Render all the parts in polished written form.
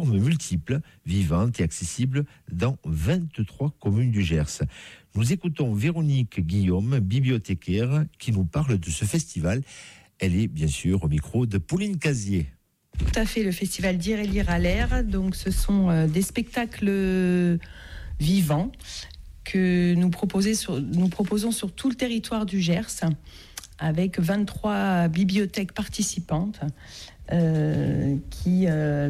formes multiples, vivantes et accessibles dans 23 communes du Gers. Nous écoutons Véronique Guillaume, bibliothécaire, qui nous parle de ce festival. Elle est bien sûr au micro de Pauline Casier. Tout à fait, le festival Dire et lire à l'air. Donc, ce sont des spectacles vivants que nous proposons sur tout le territoire du Gers, avec 23 bibliothèques participantes qui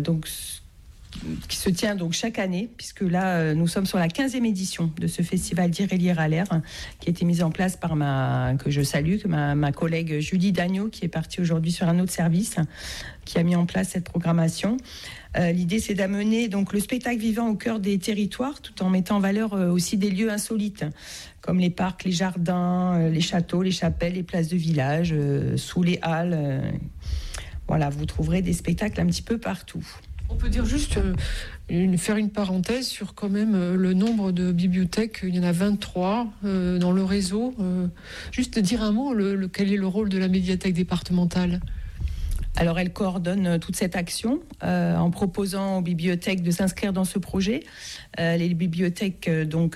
se tient donc chaque année, puisque là nous sommes sur la 15e édition de ce festival Dire et lire à l'air, qui a été mise en place par ma collègue Julie Dagneau, qui est partie aujourd'hui sur un autre service, qui a mis en place cette programmation. L'idée, c'est d'amener donc le spectacle vivant au cœur des territoires, tout en mettant en valeur aussi des lieux insolites, comme les parcs, les jardins, les châteaux, les chapelles, les places de village, sous les halles. Voilà, vous trouverez des spectacles un petit peu partout. On peut dire juste, faire une parenthèse sur quand même le nombre de bibliothèques. Il y en a 23 dans le réseau. Juste dire un mot, quel est le rôle de la médiathèque départementale ? Alors, elle coordonne toute cette action en proposant aux bibliothèques de s'inscrire dans ce projet. Les bibliothèques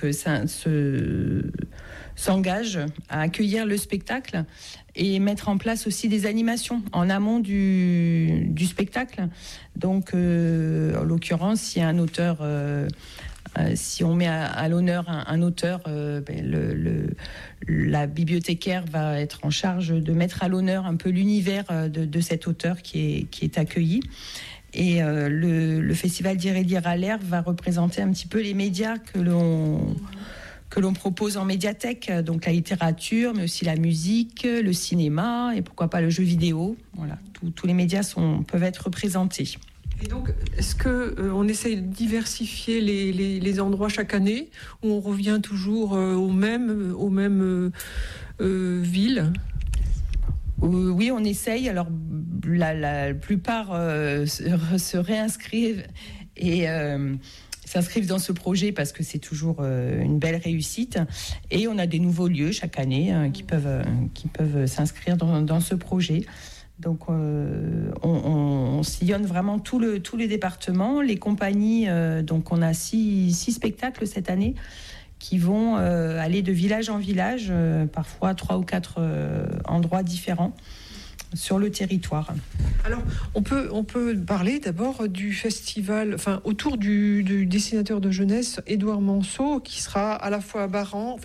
s'engagent à accueillir le spectacle et mettre en place aussi des animations en amont du spectacle. Donc, en l'occurrence, s'il y a un auteur, si on met à l'honneur un auteur, la bibliothécaire va être en charge de mettre à l'honneur un peu l'univers de cet auteur qui est accueilli. Et le festival Dire et lire à l'air va représenter un petit peu les médias que l'on propose en médiathèque, donc la littérature, mais aussi la musique, le cinéma et pourquoi pas le jeu vidéo. Voilà, tous les médias peuvent être représentés. Et donc, est-ce qu'on essaye de diversifier les endroits chaque année, ou on revient toujours aux mêmes villes ? Oui, on essaye. Alors, la plupart se réinscrivent et s'inscrivent dans ce projet parce que c'est toujours une belle réussite. Et on a des nouveaux lieux chaque année qui peuvent s'inscrire dans ce projet. Donc, on sillonne vraiment tout le département. Les compagnies, donc on a six spectacles cette année qui vont aller de village en village, parfois 3 ou 4 endroits différents sur le territoire. Alors, on peut parler d'abord du festival, autour du dessinateur de jeunesse Édouard Manceau, qui sera à la fois à Baran,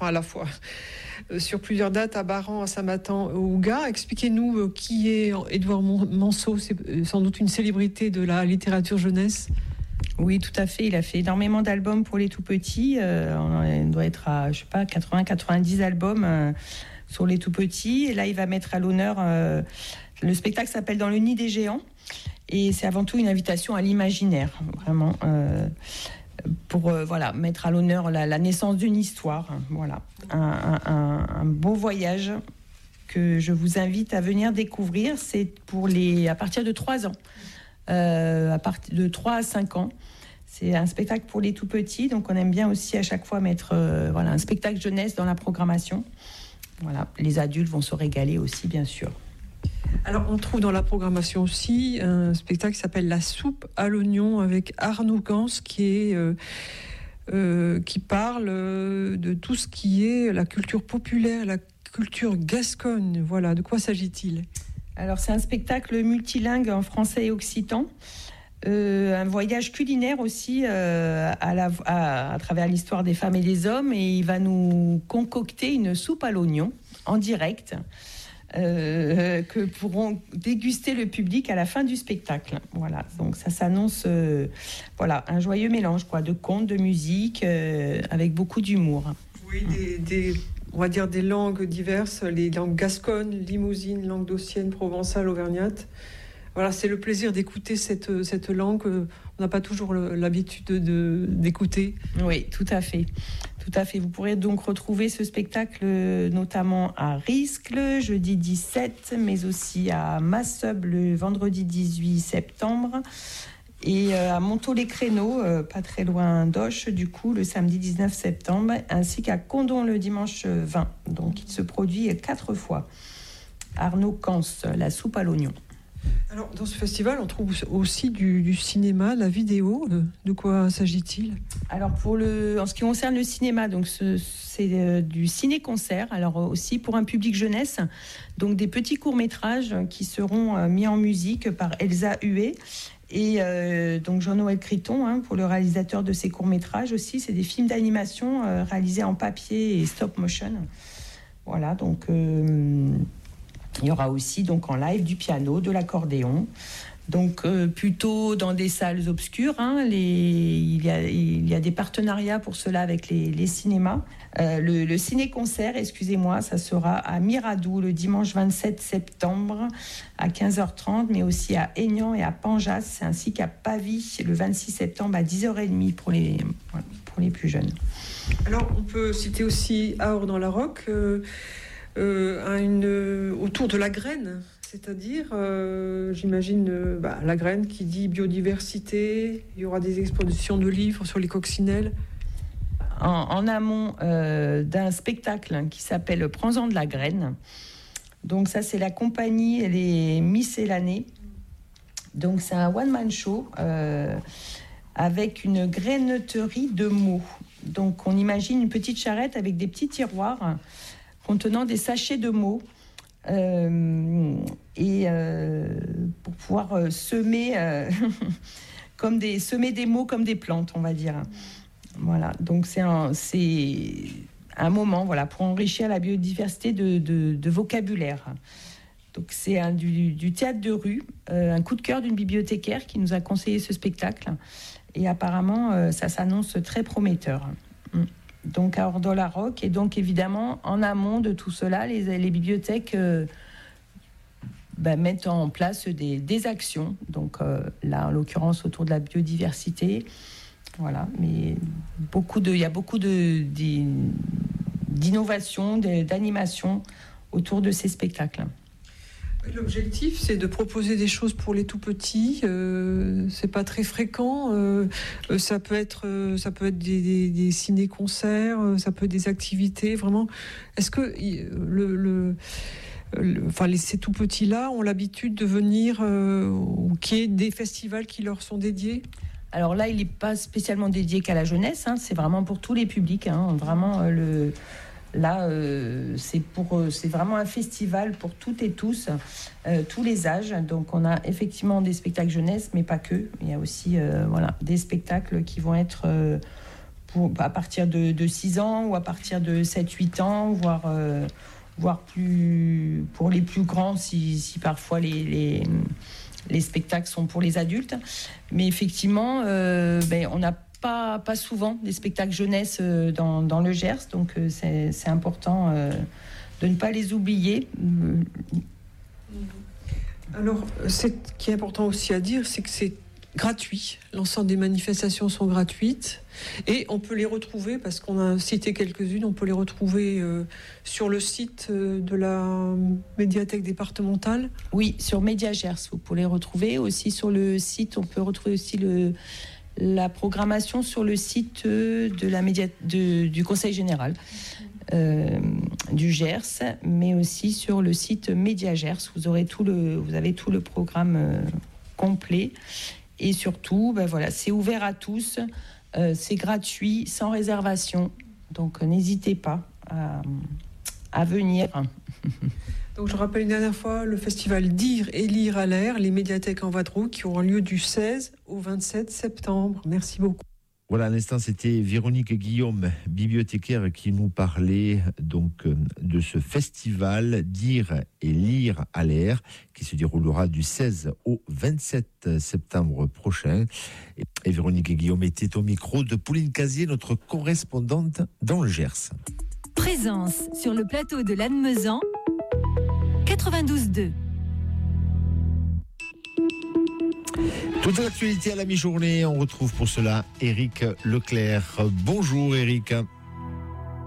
sur plusieurs dates à Baran, à Saint-Matan, au Ouga. Expliquez-nous qui est Édouard Manceau. C'est sans doute une célébrité de la littérature jeunesse. Oui, tout à fait. Il a fait énormément d'albums pour les tout-petits. On doit être à, 80-90 albums sur les tout-petits. Et là, il va mettre à l'honneur... le spectacle s'appelle Dans le nid des géants. Et c'est avant tout une invitation à l'imaginaire, vraiment, pour mettre à l'honneur la naissance d'une histoire. Voilà, un beau voyage que je vous invite à venir découvrir. C'est à partir de 3 ans. À partir de 3 à 5 ans. C'est un spectacle pour les tout-petits, donc on aime bien aussi à chaque fois mettre un spectacle jeunesse dans la programmation. Voilà, les adultes vont se régaler aussi, bien sûr. Alors, on trouve dans la programmation aussi un spectacle qui s'appelle La soupe à l'oignon avec Arnaud Gans qui parle de tout ce qui est la culture populaire, la culture gasconne. Voilà, de quoi s'agit-il ? Alors, c'est un spectacle multilingue en français et occitan. Un voyage culinaire aussi à travers l'histoire des femmes et des hommes. Et il va nous concocter une soupe à l'oignon en direct que pourront déguster le public à la fin du spectacle. Voilà, donc ça s'annonce un joyeux mélange de contes, de musique, avec beaucoup d'humour. Oui, on va dire des langues diverses, les langues gasconnes, limousines, languedociennes, provençales, auvergnates. Voilà, c'est le plaisir d'écouter cette langue qu'on n'a pas toujours l'habitude d'écouter. Oui, tout à fait. Tout à fait. Vous pourrez donc retrouver ce spectacle notamment à Riscle, le jeudi 17, mais aussi à Masseube le vendredi 18 septembre et à Montaut-les-Créneaux, pas très loin d'Auch, du coup, le samedi 19 septembre, ainsi qu'à Condom le dimanche 20. Donc, il se produit 4 fois. Arnaud Gans, La soupe à l'oignon. Alors, dans ce festival, on trouve aussi du cinéma, de la vidéo. De quoi s'agit-il ? Alors, en ce qui concerne le cinéma, donc c'est du ciné-concert. Alors, aussi pour un public jeunesse. Donc, des petits courts-métrages qui seront mis en musique par Elsa Huet. Et donc Jean-Noël Criton, pour le réalisateur de ces courts-métrages aussi. C'est des films d'animation réalisés en papier et stop-motion. Voilà, donc... il y aura aussi donc en live du piano, de l'accordéon, donc plutôt dans des salles obscures. Il y a des partenariats pour cela avec les cinémas. Le ciné-concert, excusez-moi, ça sera à Miradou le dimanche 27 septembre à 15h30, mais aussi à Aignan et à Panjas, ainsi qu'à Pavie le 26 septembre à 10h30 pour les plus jeunes. Alors on peut citer aussi Ahors dans la Roque, autour de la graine, c'est-à-dire, j'imagine, la graine qui dit biodiversité, il y aura des expositions de livres sur les coccinelles. En amont d'un spectacle qui s'appelle Prends-en de la graine. Donc ça, c'est la compagnie, elle est Miscellanée. Donc c'est un one-man show avec une graineterie de mots. Donc on imagine une petite charrette avec des petits tiroirs contenant des sachets de mots pour pouvoir semer semer des mots comme des plantes, on va dire. Voilà, donc c'est un moment pour enrichir la biodiversité de vocabulaire. Donc c'est du théâtre de rue, un coup de cœur d'une bibliothécaire qui nous a conseillé ce spectacle et apparemment ça s'annonce très prometteur. Donc à Ahors-dans-la-Roque, et donc évidemment en amont de tout cela, les bibliothèques mettent en place des actions. Donc là, en l'occurrence, autour de la biodiversité, voilà. Mais il y a beaucoup d'innovation, d'animation autour de ces spectacles. L'objectif, c'est de proposer des choses pour les tout petits. C'est pas très fréquent. Ça peut être des ciné-concerts, ça peut être des activités. Vraiment, est-ce que ces tout petits-là ont l'habitude de venir ou qu'il y ait des festivals qui leur sont dédiés ? Alors là, il n'est pas spécialement dédié qu'à la jeunesse. C'est vraiment pour tous les publics. Vraiment Là, c'est vraiment un festival pour toutes et tous, tous les âges. Donc, on a effectivement des spectacles jeunesse, mais pas que. Il y a aussi des spectacles qui vont être à partir de 6 ans ou à partir de 7-8 ans, voire plus pour les plus grands, si parfois les spectacles sont pour les adultes. Mais effectivement, on n'a pas souvent des spectacles jeunesse dans le Gers, donc c'est important de ne pas les oublier. Alors, ce qui est important aussi à dire, c'est que c'est gratuit. L'ensemble des manifestations sont gratuites et on peut les retrouver, parce qu'on a cité quelques-unes, on peut les retrouver sur le site de la médiathèque départementale. Oui, sur Média Gers, vous pouvez les retrouver. Aussi sur le site, on peut retrouver aussi la programmation sur le site du Conseil général du Gers, mais aussi sur le site Média Gers. Vous avez tout le programme complet. Et surtout, c'est ouvert à tous, c'est gratuit, sans réservation. Donc n'hésitez pas à venir. Donc je rappelle une dernière fois le festival Dire et lire à l'air, les médiathèques en Vadrouille, qui auront lieu du 16 au 27 septembre. Merci beaucoup. Voilà, à l'instant, c'était Véronique Guillaume, bibliothécaire, qui nous parlait donc de ce festival Dire et lire à l'air, qui se déroulera du 16 au 27 septembre prochain. Et Véronique Guillaume était au micro de Pauline Casier, notre correspondante dans le Gers. Présence sur le plateau de Lannemezan, 92.2. Toute l'actualité à la mi-journée, on retrouve pour cela Éric Leclerc. Bonjour Éric.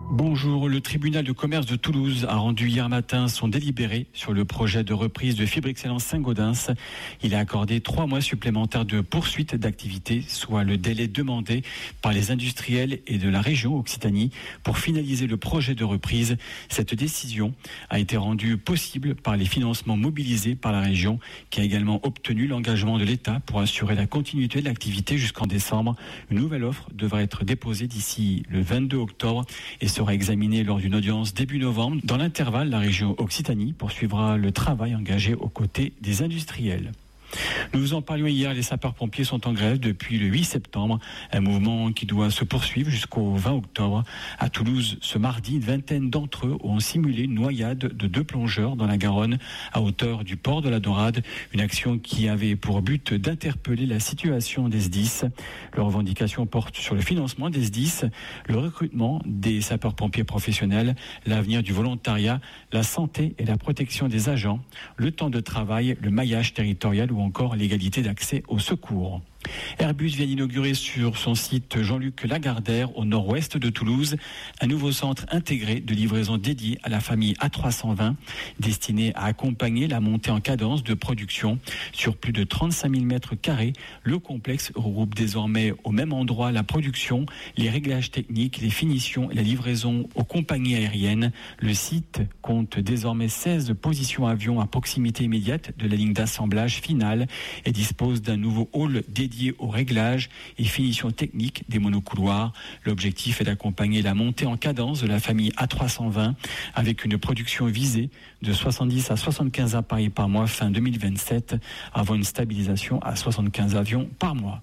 Bonjour, le tribunal de commerce de Toulouse a rendu hier matin son délibéré sur le projet de reprise de Fibre Excellence Saint-Gaudens. Il a accordé 3 mois supplémentaires de poursuite d'activité, soit le délai demandé par les industriels et de la région Occitanie pour finaliser le projet de reprise. Cette décision a été rendue possible par les financements mobilisés par la région, qui a également obtenu l'engagement de l'État pour assurer la continuité de l'activité jusqu'en décembre. Une nouvelle offre devrait être déposée d'ici le 22 octobre et sera examiné lors d'une audience début novembre. Dans l'intervalle, la région Occitanie poursuivra le travail engagé aux côtés des industriels. Nous vous en parlions hier, les sapeurs-pompiers sont en grève depuis le 8 septembre, un mouvement qui doit se poursuivre jusqu'au 20 octobre. À Toulouse, ce mardi, une vingtaine d'entre eux ont simulé une noyade de 2 plongeurs dans la Garonne à hauteur du port de la Dorade, une action qui avait pour but d'interpeller la situation des SDIS. Leurs revendications portent sur le financement des SDIS, le recrutement des sapeurs-pompiers professionnels, l'avenir du volontariat, la santé et la protection des agents, le temps de travail, le maillage territorial ou encore l'égalité d'accès au secours. Airbus vient d'inaugurer sur son site Jean-Luc Lagardère, au nord-ouest de Toulouse, un nouveau centre intégré de livraison dédié à la famille A320, destiné à accompagner la montée en cadence de production. Sur plus de 35 000 mètres carrés, le complexe regroupe désormais au même endroit la production, les réglages techniques, les finitions et la livraison aux compagnies aériennes. Le site compte désormais 16 positions avions à proximité immédiate de la ligne d'assemblage finale et dispose d'un nouveau hall dédié aux réglages et finitions techniques des monocouloirs. L'objectif est d'accompagner la montée en cadence de la famille A320 avec une production visée de 70 à 75 appareils par mois fin 2027 avant une stabilisation à 75 avions par mois.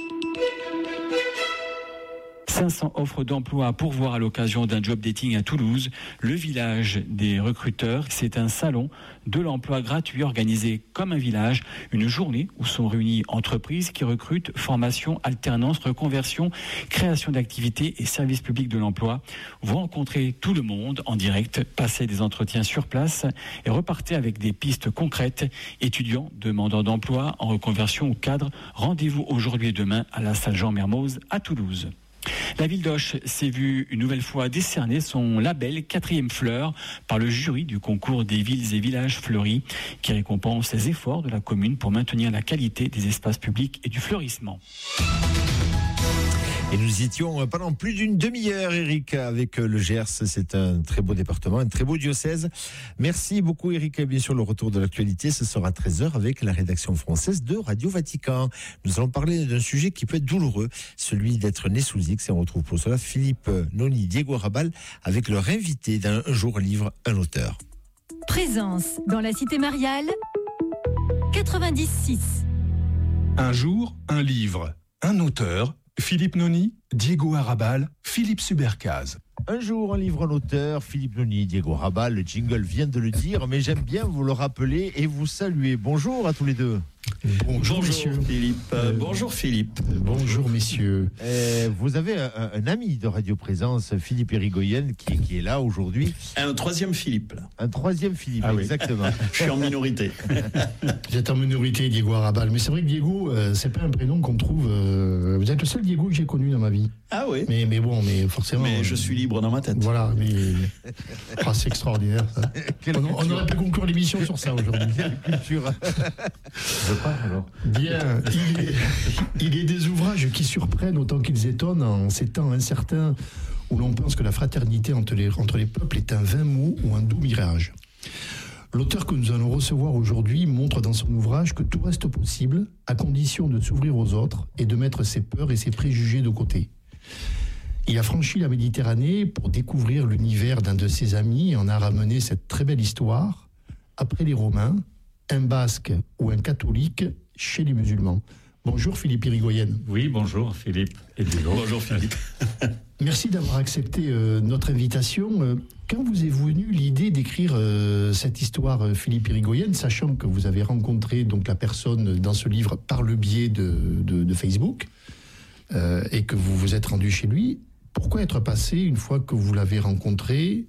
500 offres d'emploi à pourvoir à l'occasion d'un job dating à Toulouse. Le village des recruteurs, c'est un salon de l'emploi gratuit organisé comme un village, une journée où sont réunies entreprises qui recrutent, formation, alternance, reconversion, création d'activités et services publics de l'emploi. Vous rencontrez tout le monde en direct, passez des entretiens sur place et repartez avec des pistes concrètes. Étudiants, demandeurs d'emploi, en reconversion ou cadres, rendez-vous aujourd'hui et demain à la salle Jean Mermoz à Toulouse. La ville d'Auch s'est vue une nouvelle fois décerner son label 4e fleur par le jury du concours des villes et villages fleuris qui récompense les efforts de la commune pour maintenir la qualité des espaces publics et du fleurissement. Et nous étions pendant plus d'une demi-heure, Eric, avec le Gers. C'est un très beau département, un très beau diocèse. Merci beaucoup, Eric. Bien sûr, le retour de l'actualité, ce sera à 13h avec la rédaction française de Radio Vatican. Nous allons parler d'un sujet qui peut être douloureux, celui d'être né sous X. Et on retrouve pour cela Philippe Noni, Diego Rabal, avec leur invité d'un jour livre, un auteur. Présence dans la cité mariale, 90.6. Un jour, un livre, un auteur. Philippe Noni, Diego Arrabal, Philippe Subercaz. Un jour, un livre, un auteur, Philippe Noni, Diego Arrabal. Le jingle vient de le dire, mais j'aime bien vous le rappeler et vous saluer. Bonjour à tous les deux. Bonjour messieurs. Philippe. Bonjour Philippe. Bonjour messieurs. Vous avez un ami de Radio Présence, Philippe Irigoyen, qui est là aujourd'hui. Un troisième Philippe. Là. Un troisième Philippe, ah exactement. Oui. Je suis en minorité. Vous êtes en minorité, Diego Arrabal. Mais c'est vrai que Diego, c'est pas un prénom qu'on trouve. Vous êtes le seul Diego que j'ai connu dans ma vie. Ah oui. Mais bon, mais forcément. Mais je suis libre dans ma tête. Voilà. Mais c'est extraordinaire. Ça. On aurait pu conclure l'émission sur ça aujourd'hui. Quelle culture. Je pars alors. Bien. Il est des ouvrages qui surprennent autant qu'ils étonnent en ces temps incertains où l'on pense que la fraternité entre les peuples est un vain mot ou un doux mirage. L'auteur que nous allons recevoir aujourd'hui montre dans son ouvrage que tout reste possible à condition de s'ouvrir aux autres et de mettre ses peurs et ses préjugés de côté. Il a franchi la Méditerranée pour découvrir l'univers d'un de ses amis et en a ramené cette très belle histoire, après les Romains, un Basque ou un catholique chez les musulmans. Bonjour Philippe Irigoyen. Oui, bonjour Philippe et Diego. Bonjour Philippe. Merci d'avoir accepté notre invitation. Quand vous est venue l'idée d'écrire cette histoire, Philippe Irigoyen, sachant que vous avez rencontré donc la personne dans ce livre par le biais de Facebook et que vous vous êtes rendu chez lui, pourquoi être passé, une fois que vous l'avez rencontré,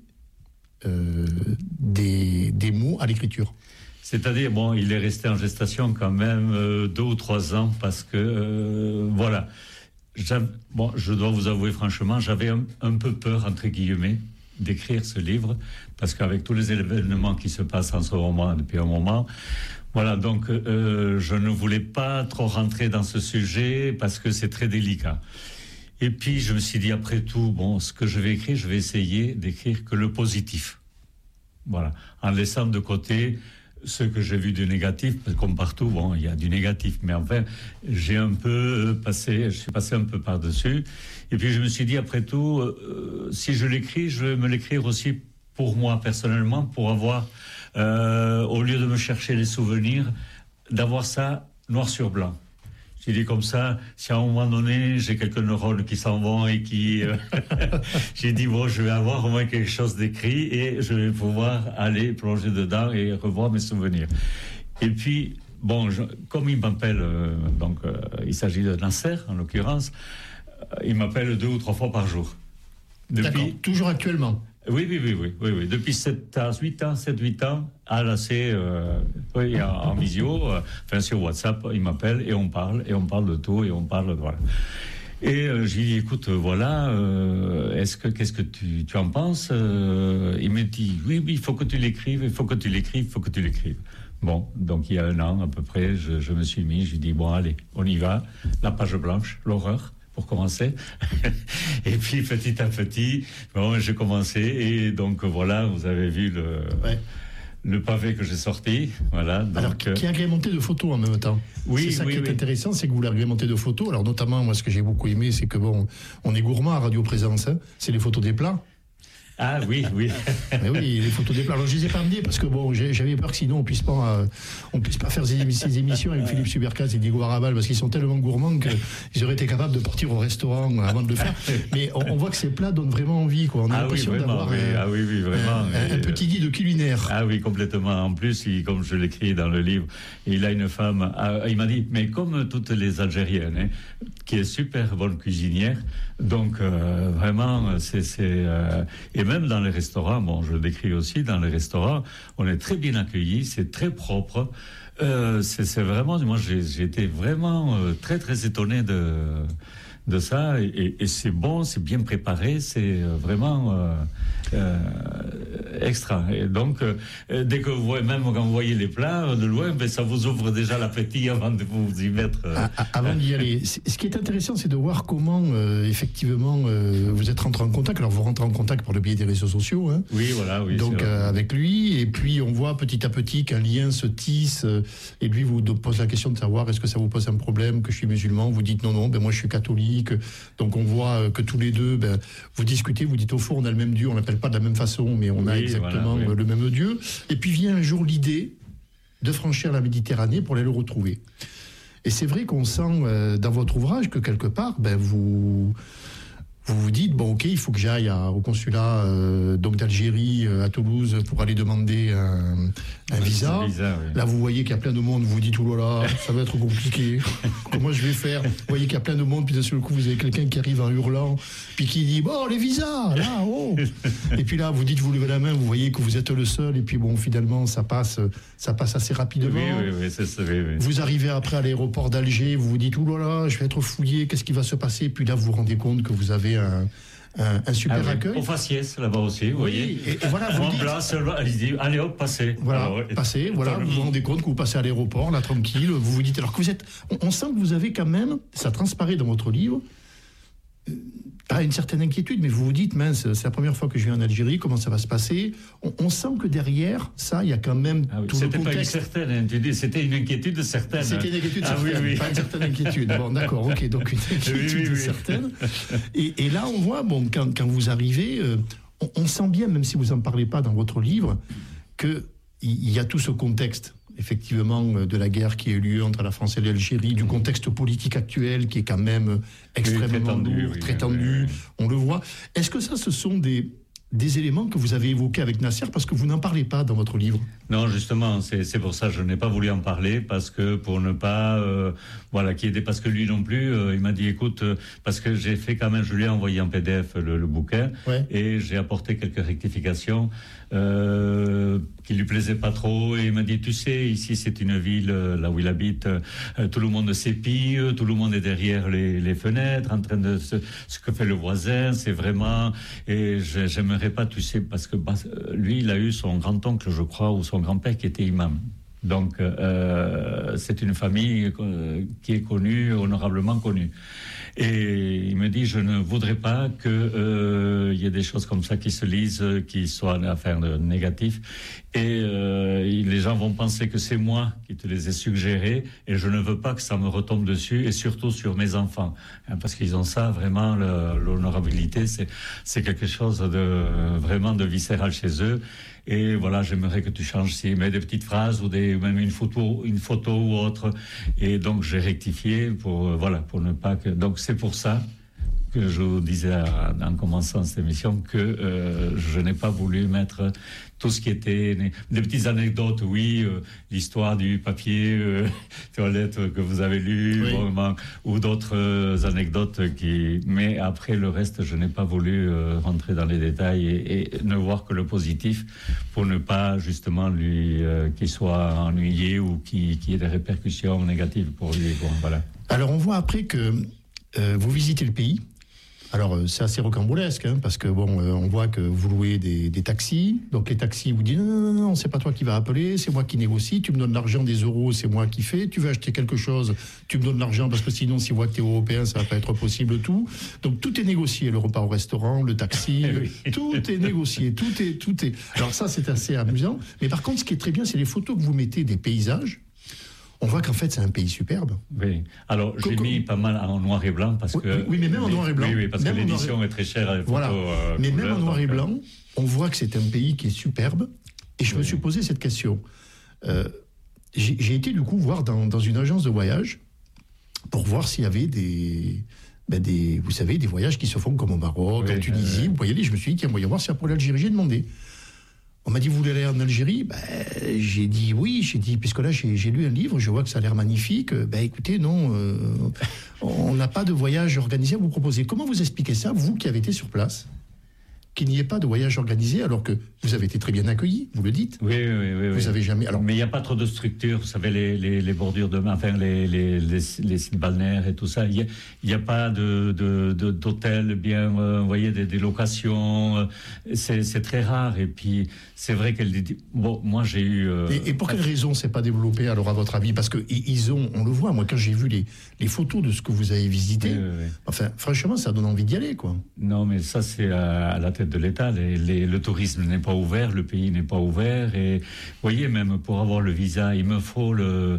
des mots à l'écriture ? C'est-à-dire, bon, il est resté en gestation quand même 2 ou 3 ans parce que, voilà, je dois vous avouer franchement, j'avais un peu peur, entre guillemets, d'écrire ce livre, parce qu'avec tous les événements qui se passent en ce moment, depuis un moment, voilà, donc je ne voulais pas trop rentrer dans ce sujet, parce que c'est très délicat. Et puis, je me suis dit, après tout, ce que je vais écrire, je vais essayer d'écrire que le positif. Voilà, en laissant de côté ce que j'ai vu du négatif, parce que comme partout, il y a du négatif, mais enfin, je suis passé un peu par-dessus. Et puis je me suis dit, après tout, si je l'écris, je vais me l'écrire aussi pour moi, personnellement, pour avoir, au lieu de me chercher les souvenirs, d'avoir ça noir sur blanc. J'ai dit comme ça, si à un moment donné, j'ai quelques neurones qui s'en vont et qui... j'ai dit, je vais avoir au moins quelque chose d'écrit et je vais pouvoir aller plonger dedans et revoir mes souvenirs. Et puis, comme il m'appelle, il s'agit de Nasser, en l'occurrence, il m'appelle 2 ou 3 fois par jour. D'accord, toujours actuellement? Oui. Depuis 7-8 ans, c'est en visio, sur WhatsApp, il m'appelle et on parle de tout et on parle, voilà. Et j'ai dit, écoute, qu'est-ce que tu en penses? Il me dit, oui, il faut que tu l'écrives, Bon, donc il y a 1 an à peu près, je me suis mis, j'ai dit, allez, on y va, la page blanche, l'horreur. Pour commencer. Et puis, petit à petit, j'ai commencé. Et donc, voilà, vous avez vu le pavé que j'ai sorti. Voilà. Donc, alors, qui est agrémenté de photos en même temps. Oui, c'est ça qui est intéressant, c'est que vous l'agrémentez de photos. Alors, notamment, moi, ce que j'ai beaucoup aimé, c'est que, on est gourmand à Radio Présence. C'est les photos des plats. Ah oui. Mais oui, les photos des plats. Alors je les ai pas amenées parce que j'avais peur que sinon on puisse pas faire ces émissions avec Philippe Subercaz et Diego Arabal parce qu'ils sont tellement gourmands qu'ils auraient été capables de partir au restaurant avant de le faire. Mais on voit que ces plats donnent vraiment envie, quoi. On a l'impression d'avoir un petit guide culinaire. Ah oui, complètement. En plus, comme je l'écris dans le livre, il a une femme. Il m'a dit, mais comme toutes les Algériennes, qui est super bonne cuisinière. Donc vraiment, et même dans les restaurants, je le décris aussi, dans les restaurants, on est très bien accueillis, c'est très propre. C'est vraiment, moi j'ai été vraiment très très étonné de ça, et c'est bon, c'est bien préparé, c'est vraiment extra. Et donc, dès que vous voyez, même quand vous voyez les plats de loin, ça vous ouvre déjà l'appétit avant de vous y mettre. Avant d'y aller. Ce qui est intéressant, c'est de voir comment, effectivement, vous êtes rentré en contact. Alors, vous rentrez en contact par le biais des réseaux sociaux. Hein. Oui, voilà. Oui, donc, avec lui. Et puis, on voit petit à petit qu'un lien se tisse. Et lui vous pose la question de savoir est-ce que ça vous pose un problème que je suis musulman. Vous dites non, moi je suis catholique. Donc, on voit que tous les deux, vous discutez, vous dites au fond, on a le même Dieu, on l'appelle pas de la même façon, mais on a exactement le même Dieu. Et puis vient un jour l'idée de franchir la Méditerranée pour aller le retrouver. Et c'est vrai qu'on sent dans votre ouvrage que quelque part, vous vous dites, ok, il faut que j'aille au consulat d'Algérie à Toulouse pour aller demander un visa. Là, vous voyez qu'il y a plein de monde, vous vous dites, oulala, ça va être compliqué. Comment je vais faire? Vous voyez qu'il y a plein de monde, puis d'un seul coup, vous avez quelqu'un qui arrive en hurlant, puis qui dit, les visas, là, oh. Et puis là, vous dites, vous levez la main, vous voyez que vous êtes le seul, et puis finalement, ça passe assez rapidement. Oui, c'est ça. Oui. Vous arrivez après à l'aéroport d'Alger, vous vous dites, oulala, je vais être fouillé, qu'est-ce qui va se passer? Puis là, vous vous rendez compte que vous avez un super accueil. Au faciès, là-bas aussi, vous voyez. Et voilà, vous dites, allez hop, passez. Voilà, passez, vous vous rendez compte que vous passez à l'aéroport, là, tranquille, vous vous dites, alors que vous êtes... On sent que vous avez quand même, ça transparaît dans votre livre, pas une certaine inquiétude, mais vous vous dites, mince, c'est la première fois que je viens en Algérie, comment ça va se passer? On sent que derrière ça, il y a quand même tout le contexte. C'était pas une certaine, tu dis, c'était une inquiétude certaine. C'était une inquiétude certaine, pas une certaine inquiétude. Bon, d'accord, ok, donc une inquiétude certaine. Et là, on voit, quand vous arrivez, on sent bien, même si vous n'en parlez pas dans votre livre, qu'il y a tout ce contexte, effectivement, de la guerre qui a eu lieu entre la France et l'Algérie, du contexte politique actuel qui est quand même extrêmement lourd, très tendu, on le voit. Est-ce que ça, ce sont des des éléments que vous avez évoqués avec Nasser, parce que vous n'en parlez pas dans votre livre. Non, justement, c'est pour ça que je n'ai pas voulu en parler, parce que pour ne pas, parce que lui non plus, il m'a dit, écoute, parce que j'ai fait quand même, je lui ai envoyé en PDF le bouquin, et j'ai apporté quelques rectifications qui lui plaisaient pas trop, et il m'a dit, tu sais, ici c'est une ville, là où il habite, tout le monde s'épie, tout le monde est derrière les fenêtres, en train de ce que fait le voisin, c'est vraiment, et j'aimerais pas, tu sais, parce que lui, il a eu son grand-oncle, je crois, ou son grand-père qui était imam. Donc, c'est une famille qui est connue, honorablement connue. Et il me dit, je ne voudrais pas qu'il y ait des choses comme ça qui se lisent, qui soient une affaire négative. Et les gens vont penser que c'est moi qui te les ai suggérés, et je ne veux pas que ça me retombe dessus, et surtout sur mes enfants. Parce qu'ils ont ça, vraiment, l'honorabilité, c'est quelque chose de vraiment de viscéral chez eux. Et voilà, j'aimerais que tu changes s'il met des petites phrases ou même une photo ou autre. Et donc j'ai rectifié pour ne pas que. Donc c'est pour ça que je vous disais en commençant cette émission que je n'ai pas voulu mettre tout ce qui était des petites anecdotes, l'histoire du papier toilette que vous avez lu, ou d'autres anecdotes mais après le reste, je n'ai pas voulu rentrer dans les détails et ne voir que le positif pour ne pas justement lui qu'il soit ennuyé ou qu'il y ait des répercussions négatives pour lui. Bon, voilà. Alors on voit après que vous visitez le pays. Alors, c'est assez rocambolesque, parce que, on voit que vous louez des taxis. Donc, les taxis vous disent, non, c'est pas toi qui vas appeler, c'est moi qui négocie. Tu me donnes l'argent des euros, c'est moi qui fais. Tu veux acheter quelque chose, tu me donnes l'argent, parce que sinon, si moi que t'es européen, ça va pas être possible, tout. Donc, tout est négocié. Le repas au restaurant, le taxi, tout est négocié. Tout est. Alors, ça, c'est assez amusant. Mais par contre, ce qui est très bien, c'est les photos que vous mettez des paysages. On voit qu'en fait, c'est un pays superbe. Oui. Alors, j'ai mis pas mal en noir et blanc parce que. Oui, mais même en noir et blanc. Oui, parce que l'édition est très chère à les photos. Voilà. Mais même en noir et blanc, on voit que c'est un pays qui est superbe. Et je me suis posé cette question. J'ai été du coup voir dans une agence de voyage pour voir s'il y avait vous savez, des voyages qui se font comme au Maroc, en Tunisie. Vous voyez, je me suis dit, tiens, voyons voir si pour l'Algérie, j'ai demandé. On m'a dit, vous voulez aller en Algérie ? J'ai dit oui, puisque là, j'ai lu un livre, je vois que ça a l'air magnifique. Écoutez, non, on n'a pas de voyage organisé à vous proposer. Comment vous expliquez ça, vous qui avez été sur place ? Qu'il n'y ait pas de voyage organisé, alors que vous avez été très bien accueillis, vous le dites. Oui. Vous avez jamais. Alors, mais il n'y a pas trop de structures, vous savez, les bordures de mer, les sites balnéaires et tout ça. Il n'y a pas d'hôtel bien, vous voyez, des locations. C'est très rare. Et puis, c'est vrai qu'elle dit. Bon, moi, j'ai eu. Et pour quelle raison c'est pas développé, alors, à votre avis ? Parce que ils ont, on le voit, moi, quand j'ai vu les photos de ce que vous avez visité, enfin, franchement, ça donne envie d'y aller, quoi. Non, mais ça, c'est à la tête de l'État. Le tourisme n'est pas ouvert, le pays n'est pas ouvert. Et vous voyez, même pour avoir le visa, il me faut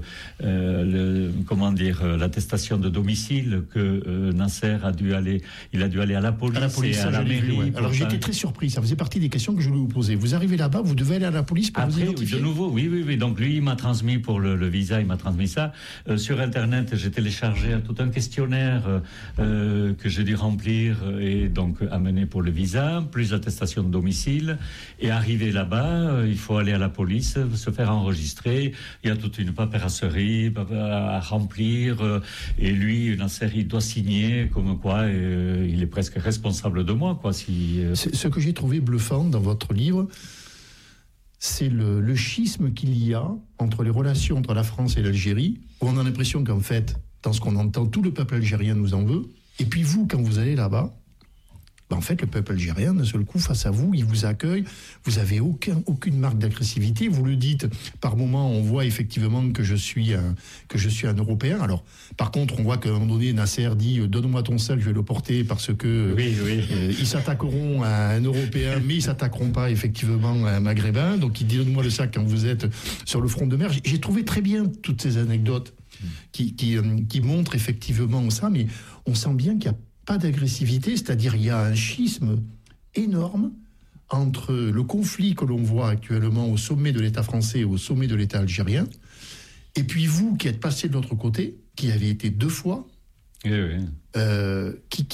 l'attestation de domicile que Nasser a dû aller. Il a dû aller à la police, et à la mairie. Alors j'étais très surpris. Ça faisait partie des questions que je voulais vous poser. Vous arrivez là-bas, vous devez aller à la police pour vous identifier. De nouveau, oui. Donc lui, il m'a transmis pour le visa, il m'a transmis ça. Sur Internet, j'ai téléchargé tout un questionnaire que j'ai dû remplir et donc amener pour le visa, plus l'attestation de domicile. Et arrivé là-bas, il faut aller à la police, se faire enregistrer. Il y a toute une paperasserie à remplir. Et lui, Nasser, il doit signer comme quoi il est presque responsable de moi, quoi. Ce que j'ai trouvé bluffant dans votre livre, c'est le schisme qu'il y a entre les relations entre la France et l'Algérie, où on a l'impression qu'en fait, dans ce qu'on entend, tout le peuple algérien nous en veut. Et puis vous, quand vous allez là-bas, en fait, le peuple algérien, d'un seul coup, face à vous, il vous accueille. Vous n'avez aucune marque d'agressivité. Vous le dites, par moments, on voit effectivement que je suis un Européen. Alors, par contre, on voit qu'à un moment donné, Nasser dit « Donne-moi ton sac, je vais le porter parce que ils s'attaqueront à un Européen, mais ils ne s'attaqueront pas effectivement à un Maghrébin. Donc, il dit « Donne-moi le sac quand vous êtes sur le front de mer. » J'ai trouvé très bien toutes ces anecdotes qui montrent effectivement ça, mais on sent bien qu'il y a pas d'agressivité, c'est-à-dire il y a un schisme énorme entre le conflit que l'on voit actuellement au sommet de l'État français et au sommet de l'État algérien, et puis vous qui êtes passé de l'autre côté, qui avez été 2 fois, qui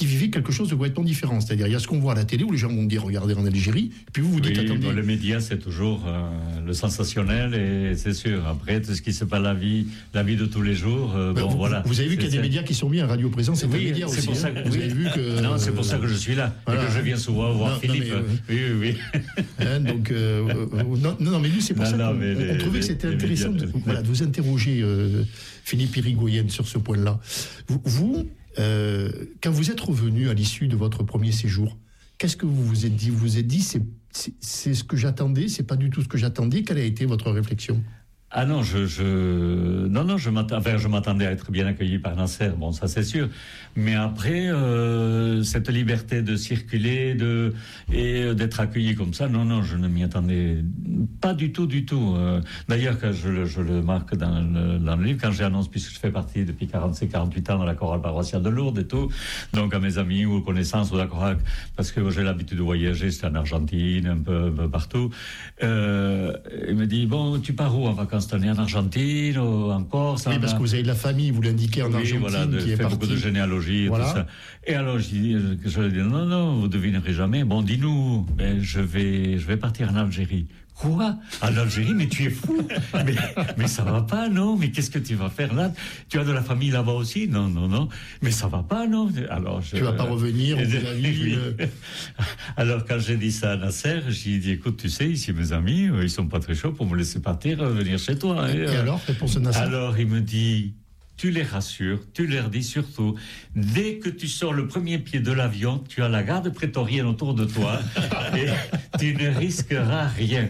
qui vivait quelque chose de complètement différent. C'est-à-dire, il y a ce qu'on voit à la télé où les gens vont dire regardez en Algérie, et puis vous dites attendez. Bon, les médias, c'est toujours le sensationnel, et c'est sûr. Après, tout ce qui se passe la vie de tous les jours, voilà. Vous avez vu qu'il y a des médias qui sont mis à Radio Présence, c'est un média aussi. Pour ça que vous avez vu que. Non, c'est pour ça que je suis là, voilà. Et que je viens souvent voir Philippe. Oui. Donc, non, mais nous, c'est pour ça qu'on trouvait que c'était intéressant de vous interroger, Philippe Irigoyen, sur ce point-là. Vous, quand vous êtes revenu à l'issue de votre premier séjour, qu'est-ce que vous vous êtes dit ? Vous vous êtes dit, c'est ce que j'attendais, c'est pas du tout ce que j'attendais. Quelle a été votre réflexion ? Ah non, je m'attendais à être bien accueilli par Nasser, bon, ça c'est sûr. Mais après, cette liberté de circuler et d'être accueilli comme ça, non, je ne m'y attendais pas du tout. D'ailleurs, je le marque dans le livre, quand j'annonce, puisque je fais partie depuis 48 ans dans la chorale paroissiale de Lourdes et tout, donc à mes amis ou connaissances de la chorale, parce que j'ai l'habitude de voyager, c'était en Argentine, un peu partout, il me dit, bon, tu pars où en vacances ? On est en Argentine, en Corse. Oui, parce que vous avez de la famille, vous l'indiquez en Argentine, voilà, qui est partie. Beaucoup de généalogie et tout ça. Et alors, je lui dis, non, vous devinerez jamais. Bon, dis-nous, je vais partir en Algérie. Quoi ? En Algérie, mais tu es fou. mais ça va pas, non ? Mais qu'est-ce que tu vas faire là ? Tu as de la famille là-bas aussi ? Non. Mais ça va pas, non ? Alors, tu vas pas revenir au Bout. Alors, quand j'ai dit ça à Nasser, j'ai dit, écoute, tu sais, ici, mes amis, ils sont pas très chauds pour me laisser partir, venir chez toi. Et alors, réponse de Nasser ? Alors, il me dit... Tu les rassures, tu leur dis surtout, dès que tu sors le premier pied de l'avion, tu as la garde prétorienne autour de toi et tu ne risqueras rien.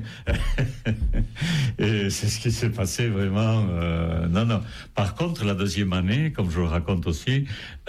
Et c'est ce qui s'est passé vraiment. Non. Par contre, la deuxième année, comme je le raconte aussi,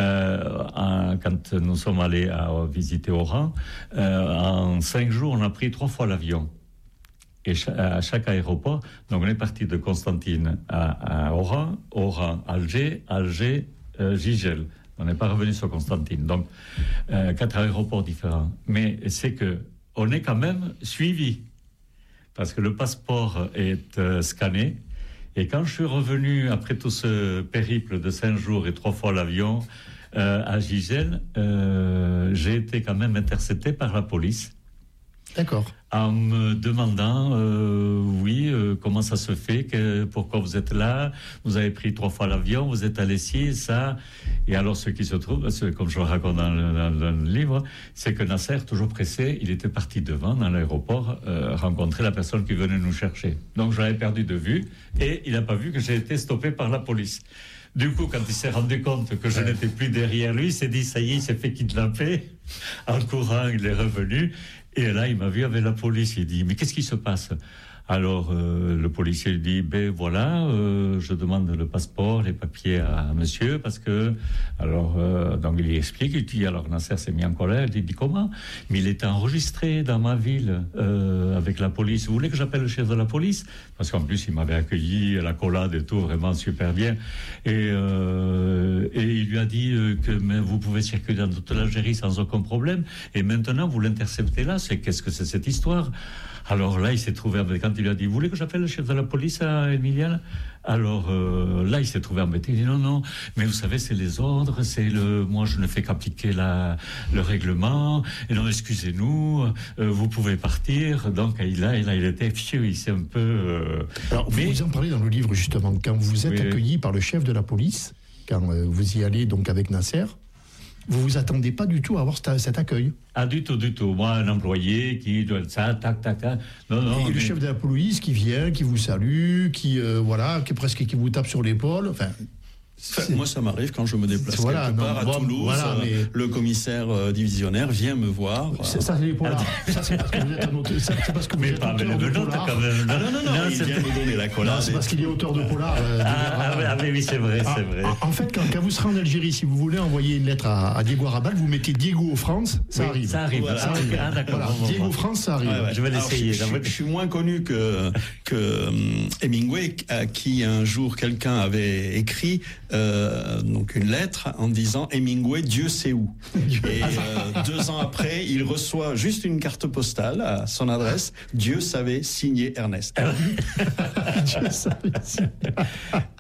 quand nous sommes allés visiter Oran, en 5 jours, on a pris 3 fois l'avion. Et à chaque aéroport, donc on est parti de Constantine à Oran, Alger, Gigel. On n'est pas revenu sur Constantine. Donc, 4 aéroports différents. Mais c'est que on est quand même suivi. Parce que le passeport est scanné. Et quand je suis revenu, après tout ce périple de 5 jours et 3 fois l'avion, à Gigel, j'ai été quand même intercepté par la police. D'accord. En me demandant, comment ça se fait, pourquoi vous êtes là, vous avez pris 3 fois l'avion, vous êtes allé ci, ça. Et alors, ce qui se trouve, comme je le raconte dans le livre, c'est que Nasser, toujours pressé, il était parti devant, dans l'aéroport, rencontrer la personne qui venait nous chercher. Donc, je l'avais perdu de vue, et il n'a pas vu que j'ai été stoppé par la police. Du coup, quand il s'est rendu compte que je n'étais plus derrière lui, il s'est dit, ça y est, il s'est fait kidnapper. En courant, il est revenu. Et là, il m'a vu avec la police. Il dit, mais qu'est-ce qui se passe ? Alors, le policier lui dit, je demande le passeport, les papiers à monsieur, parce que... Alors, donc il lui explique, il dit, alors Nasser s'est mis en colère, il dit, comment ? Mais il était enregistré dans ma ville, avec la police. Vous voulez que j'appelle le chef de la police ? Parce qu'en plus, il m'avait accueilli, la collade et tout, vraiment super bien. Et il lui a dit que vous pouvez circuler dans toute l'Algérie sans aucun problème. Et maintenant, vous l'interceptez là, qu'est-ce que c'est cette histoire ? Alors là, il s'est trouvé, quand il lui a dit, vous voulez que j'appelle le chef de la police à Emiliana ? Alors là, il s'est trouvé embêté. Il dit non, mais vous savez, c'est les ordres, moi je ne fais qu'appliquer le règlement. Et non, excusez-nous, vous pouvez partir. Donc il était il s'est un peu. Alors vous en parlez dans le livre justement quand vous êtes accueilli par le chef de la police, quand vous y allez donc avec Nasser. Vous vous attendez pas du tout à avoir cet accueil ? Ah, du tout. Moi, un employé qui doit ça, tac. Non. Et le chef de la police qui vient, qui vous salue, qui vous tape sur l'épaule. Enfin, moi, ça m'arrive quand je me déplace quelque part à Toulouse. Le commissaire divisionnaire vient me voir. Ça, c'est les polars. Ça, c'est parce que vous êtes un auteur. C'est parce que vous êtes auteur de polar. Non, il vient me donner la collade. C'est parce qu'il est auteur de polar. Oui, c'est vrai. En fait, quand vous serez en Algérie, si vous voulez envoyer une lettre à Diego Arabal, vous mettez Diego France, ça arrive. Ça arrive. Ah, d'accord. Diego France, ça arrive. Je vais l'essayer. Je suis moins connu que Hemingway, à qui un jour quelqu'un avait écrit donc une lettre en disant Hemingway, Dieu sait où. Et 2 ans après, il reçoit juste une carte postale à son adresse. Dieu savait, signé Ernest. Dieu savait signé.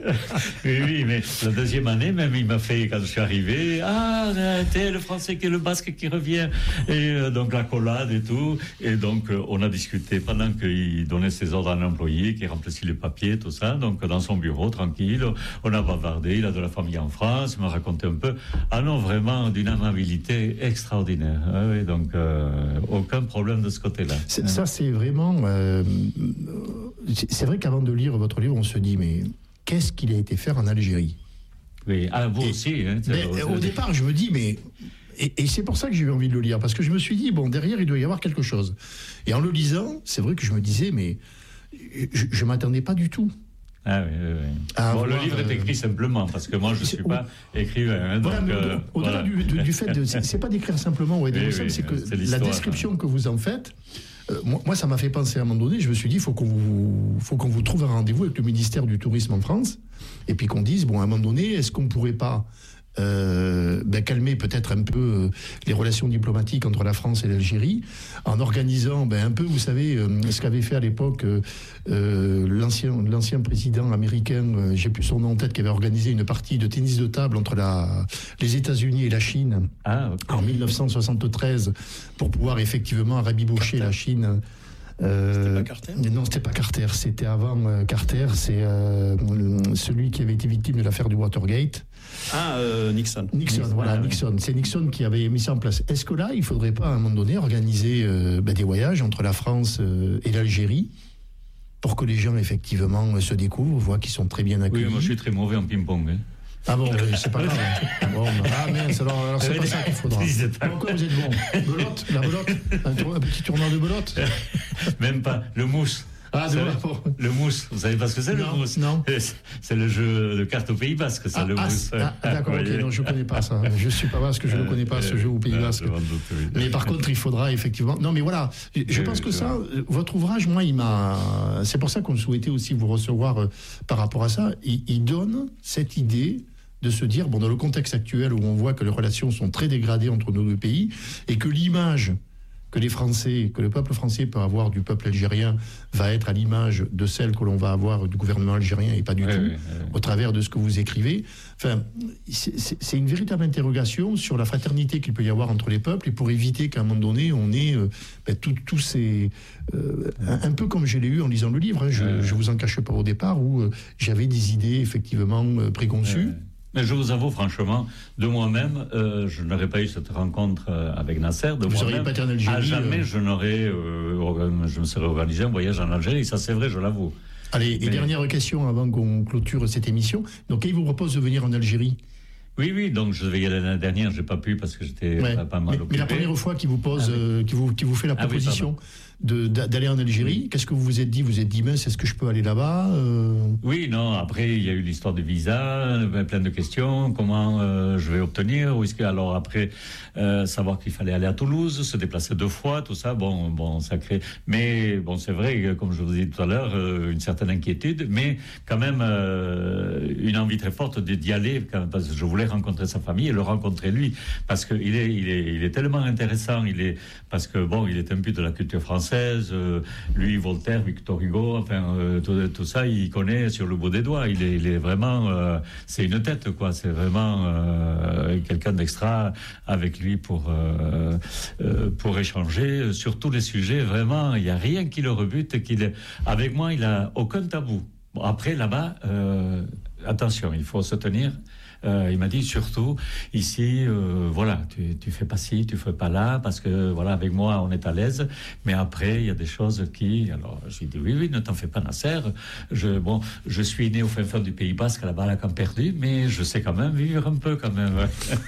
Oui, mais la deuxième année, même, il m'a fait, quand je suis arrivé, t'es le français qui est le basque qui revient. Et donc, l'accolade et tout. Et donc, on a discuté pendant qu'il donnait ses ordres à un employé, qui remplissait les papiers, tout ça. Donc, dans son bureau, tranquille, on a bavardé. Il a de la famille en France, il m'a raconté un peu. Ah non, vraiment, d'une amabilité extraordinaire. Ah oui, donc, aucun problème de ce côté-là. Ça, c'est vraiment... c'est vrai qu'avant de lire votre livre, on se dit, mais qu'est-ce qu'il a été faire en Algérie? Oui, vous aussi. Hein, au départ, je me dis, mais... Et c'est pour ça que j'ai eu envie de le lire, parce que je me suis dit, bon, derrière, il doit y avoir quelque chose. Et en le lisant, c'est vrai que je me disais, mais je ne m'attendais pas du tout. Ah oui, oui, oui. Bon, le livre est écrit simplement, parce que moi, je ne suis pas écrivain. Hein, voilà, au-delà du fait de... C'est pas d'écrire simplement ou aider c'est que la description que vous en faites... moi, ça m'a fait penser à un moment donné, je me suis dit, il faut qu'on vous trouve un rendez-vous avec le ministère du Tourisme en France, et puis qu'on dise, bon, à un moment donné, est-ce qu'on ne pourrait pas calmer peut-être un peu les relations diplomatiques entre la France et l'Algérie, en organisant un peu, vous savez, ce qu'avait fait à l'époque l'ancien président américain, j'ai plus son nom en tête, qui avait organisé une partie de tennis de table entre les États-Unis et la Chine en 1973 pour pouvoir effectivement rabiboucher la Chine. C'était pas Carter ? Non, c'était pas Carter, c'était avant Carter, c'est celui qui avait été victime de l'affaire du Watergate. Nixon. Nixon. C'est Nixon qui avait mis ça en place. Est-ce que là, il ne faudrait pas, à un moment donné, organiser des voyages entre la France et l'Algérie pour que les gens, effectivement, se découvrent, voient qu'ils sont très bien accueillis? Oui, moi, je suis très mauvais en ping-pong. Hein. Ah bon, c'est pas grave. Bon, mince, alors c'est pas ça qu'il faudra. Pourquoi vous êtes bon? Belote, la belote, un petit tournoi de belote? Même pas, le mousse. Le mousse, vous savez pas ce que c'est, le mousse? Non. C'est le jeu de cartes au Pays Basque, ça, le mousse. D'accord, ok, non, je ne connais pas ça. Je suis pas basque, je ne connais pas ce jeu au Pays Basque. Mais par contre, il faudra effectivement... Non, mais voilà, je pense que ça, votre ouvrage, moi, c'est pour ça qu'on souhaitait aussi vous recevoir par rapport à ça. Il donne cette idée de se dire, bon, dans le contexte actuel où on voit que les relations sont très dégradées entre nos deux pays, et que l'image que le peuple français peut avoir du peuple algérien va être à l'image de celle que l'on va avoir du gouvernement algérien, et pas du tout, au travers de ce que vous écrivez. Enfin, c'est une véritable interrogation sur la fraternité qu'il peut y avoir entre les peuples, et pour éviter qu'à un moment donné, on ait tous ces... un peu comme je l'ai eu en lisant le livre, hein, je vous en cache pas au départ, où j'avais des idées effectivement préconçues. Mais je vous avoue, franchement, de moi-même, je n'aurais pas eu cette rencontre avec Nasser. De vous n'auriez pas été en Algérie. À jamais, je me serais organisé un voyage en Algérie. Ça, c'est vrai, je l'avoue. Allez, et dernière question avant qu'on clôture cette émission. Donc, il vous propose de venir en Algérie? Oui, donc je devais y aller l'année dernière, j'ai pas pu parce que j'étais pas mal occupé. Mais la première fois qu'il vous pose, qui vous fait la proposition d'aller en Algérie, qu'est-ce que vous vous êtes dit? Vous êtes dit, mince, est-ce que je peux aller là-bas? Oui, non, après il y a eu l'histoire du visa, plein de questions, comment je vais obtenir, ou est-ce que, alors après, savoir qu'il fallait aller à Toulouse, se déplacer 2 fois, tout ça, bon, ça crée... Mais bon, c'est vrai, comme je vous ai dit tout à l'heure, une certaine inquiétude, mais quand même une envie très forte d'y aller, parce que je voulais rencontrer sa famille et le rencontrer lui, parce qu'il est tellement intéressant, parce que bon, il est un peu de la culture française, lui, Voltaire, Victor Hugo, enfin tout ça, il connaît sur le bout des doigts. Il est vraiment, c'est une tête, quoi. C'est vraiment quelqu'un d'extra avec lui pour échanger sur tous les sujets. Vraiment, il n'y a rien qui le rebute. Avec moi, il a aucun tabou. Bon, après, là-bas, attention, il faut se tenir. Il m'a dit surtout ici, voilà, tu fais pas ci, tu fais pas là, parce que voilà, avec moi on est à l'aise. Mais après il y a des choses qui, alors j'ai dit oui, ne t'en fais pas, Nasser. Je suis né au fin fond du Pays Basque, là-bas à la Camperdue, mais je sais quand même vivre un peu quand même.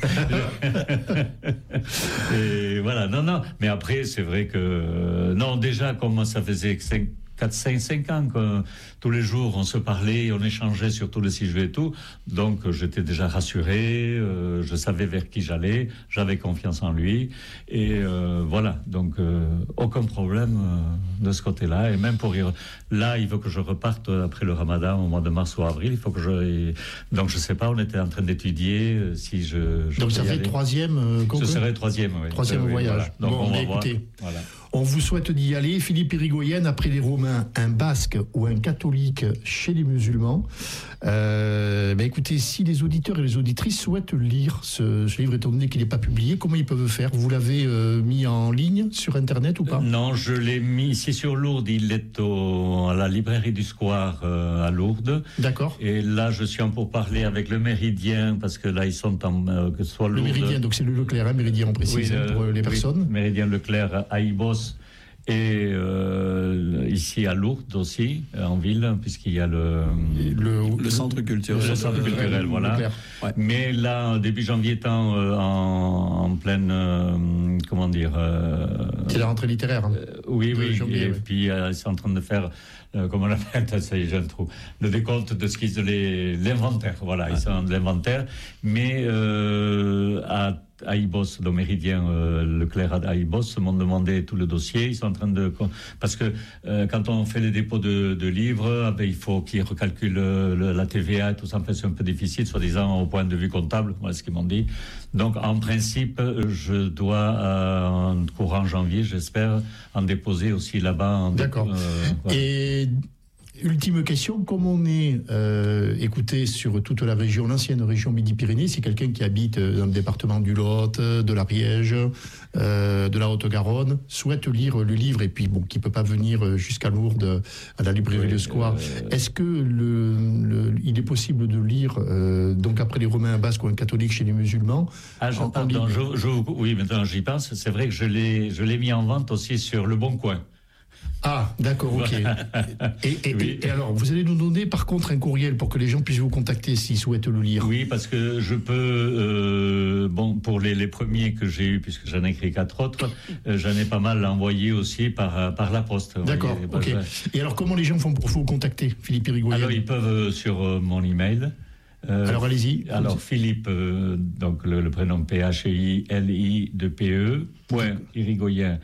Et voilà, non. Mais après c'est vrai que non, déjà comme ça faisait 5 ans que tous les jours on se parlait, on échangeait sur tous les sujets et tout, donc j'étais déjà rassuré, je savais vers qui j'allais, j'avais confiance en lui, et voilà, donc aucun problème de ce côté-là. Et même là il faut que je reparte après le Ramadan au mois de mars ou avril, il faut que donc je sais pas, on était en train d'étudier si je donc ça fait troisième ce serait troisième voyage. Voilà. Donc bon, on va écoutez, voir. Voilà. On vous souhaite d'y aller. Philippe Irigoyen, après les Romains, romains, un basque ou un catholique chez les musulmans. Écoutez, si les auditeurs et les auditrices souhaitent lire ce livre, étant donné qu'il n'est pas publié, comment ils peuvent faire? Vous l'avez mis en ligne sur Internet ou pas? Non, je l'ai mis ici sur Lourdes. Il est à la librairie du Square à Lourdes. D'accord. Et là, je suis en pourparlers avec le Méridien, parce que là, ils sont que ce soit Lourdes. Le Méridien, donc c'est le Leclerc, hein, Méridien, on précise, pour les personnes. Oui, Méridien Leclerc à Ibos. Et ici à Lourdes aussi, en ville, puisqu'il y a le centre culturel. Le centre culturel, voilà. Ouais. Mais là, début janvier étant en pleine, comment dire... c'est la rentrée littéraire. Hein, oui. Janvier, et puis ils sont en train de faire, comment on appelle ça, j'ai un trou, le décompte de ce qu'ils l'inventaire. Voilà, ils sont de l'inventaire. Mais à Ibos, le Méridien Leclerc à Ibos, m'ont demandé tout le dossier. Ils sont en train de... Parce que quand on fait les dépôts de livres, il faut qu'ils recalculent la TVA et tout ça. En fait, c'est un peu difficile, soi-disant, au point de vue comptable, voilà ce qu'ils m'ont dit. Donc, en principe, je dois, en courant janvier, j'espère, en déposer aussi là-bas. D'accord. Et... ultime question, comme on est écouté sur toute la région, l'ancienne région Midi-Pyrénées, c'est quelqu'un qui habite dans le département du Lot, de l'Ariège, de la Haute-Garonne, souhaite lire le livre et puis qui ne peut pas venir jusqu'à Lourdes à la librairie de Square, est-ce que il est possible de lire donc après les Romains, un basque ou un catholique chez les musulmans? Oui, maintenant j'y pense, c'est vrai que je l'ai mis en vente aussi sur Le Bon Coin. Ah, d'accord, ok. Et alors, vous allez nous donner par contre un courriel pour que les gens puissent vous contacter s'ils souhaitent le lire. Oui, parce que je peux, pour les premiers que j'ai eus, puisque j'en ai écrit 4 autres, j'en ai pas mal envoyé aussi par la poste. D'accord, ok. Et alors, comment les gens font pour vous contacter, Philippe Irigoyen? Alors, ils peuvent sur mon email. Alors, allez-y. Alors, Philippe, donc le prénom PHILI2PE, point Irigoyen,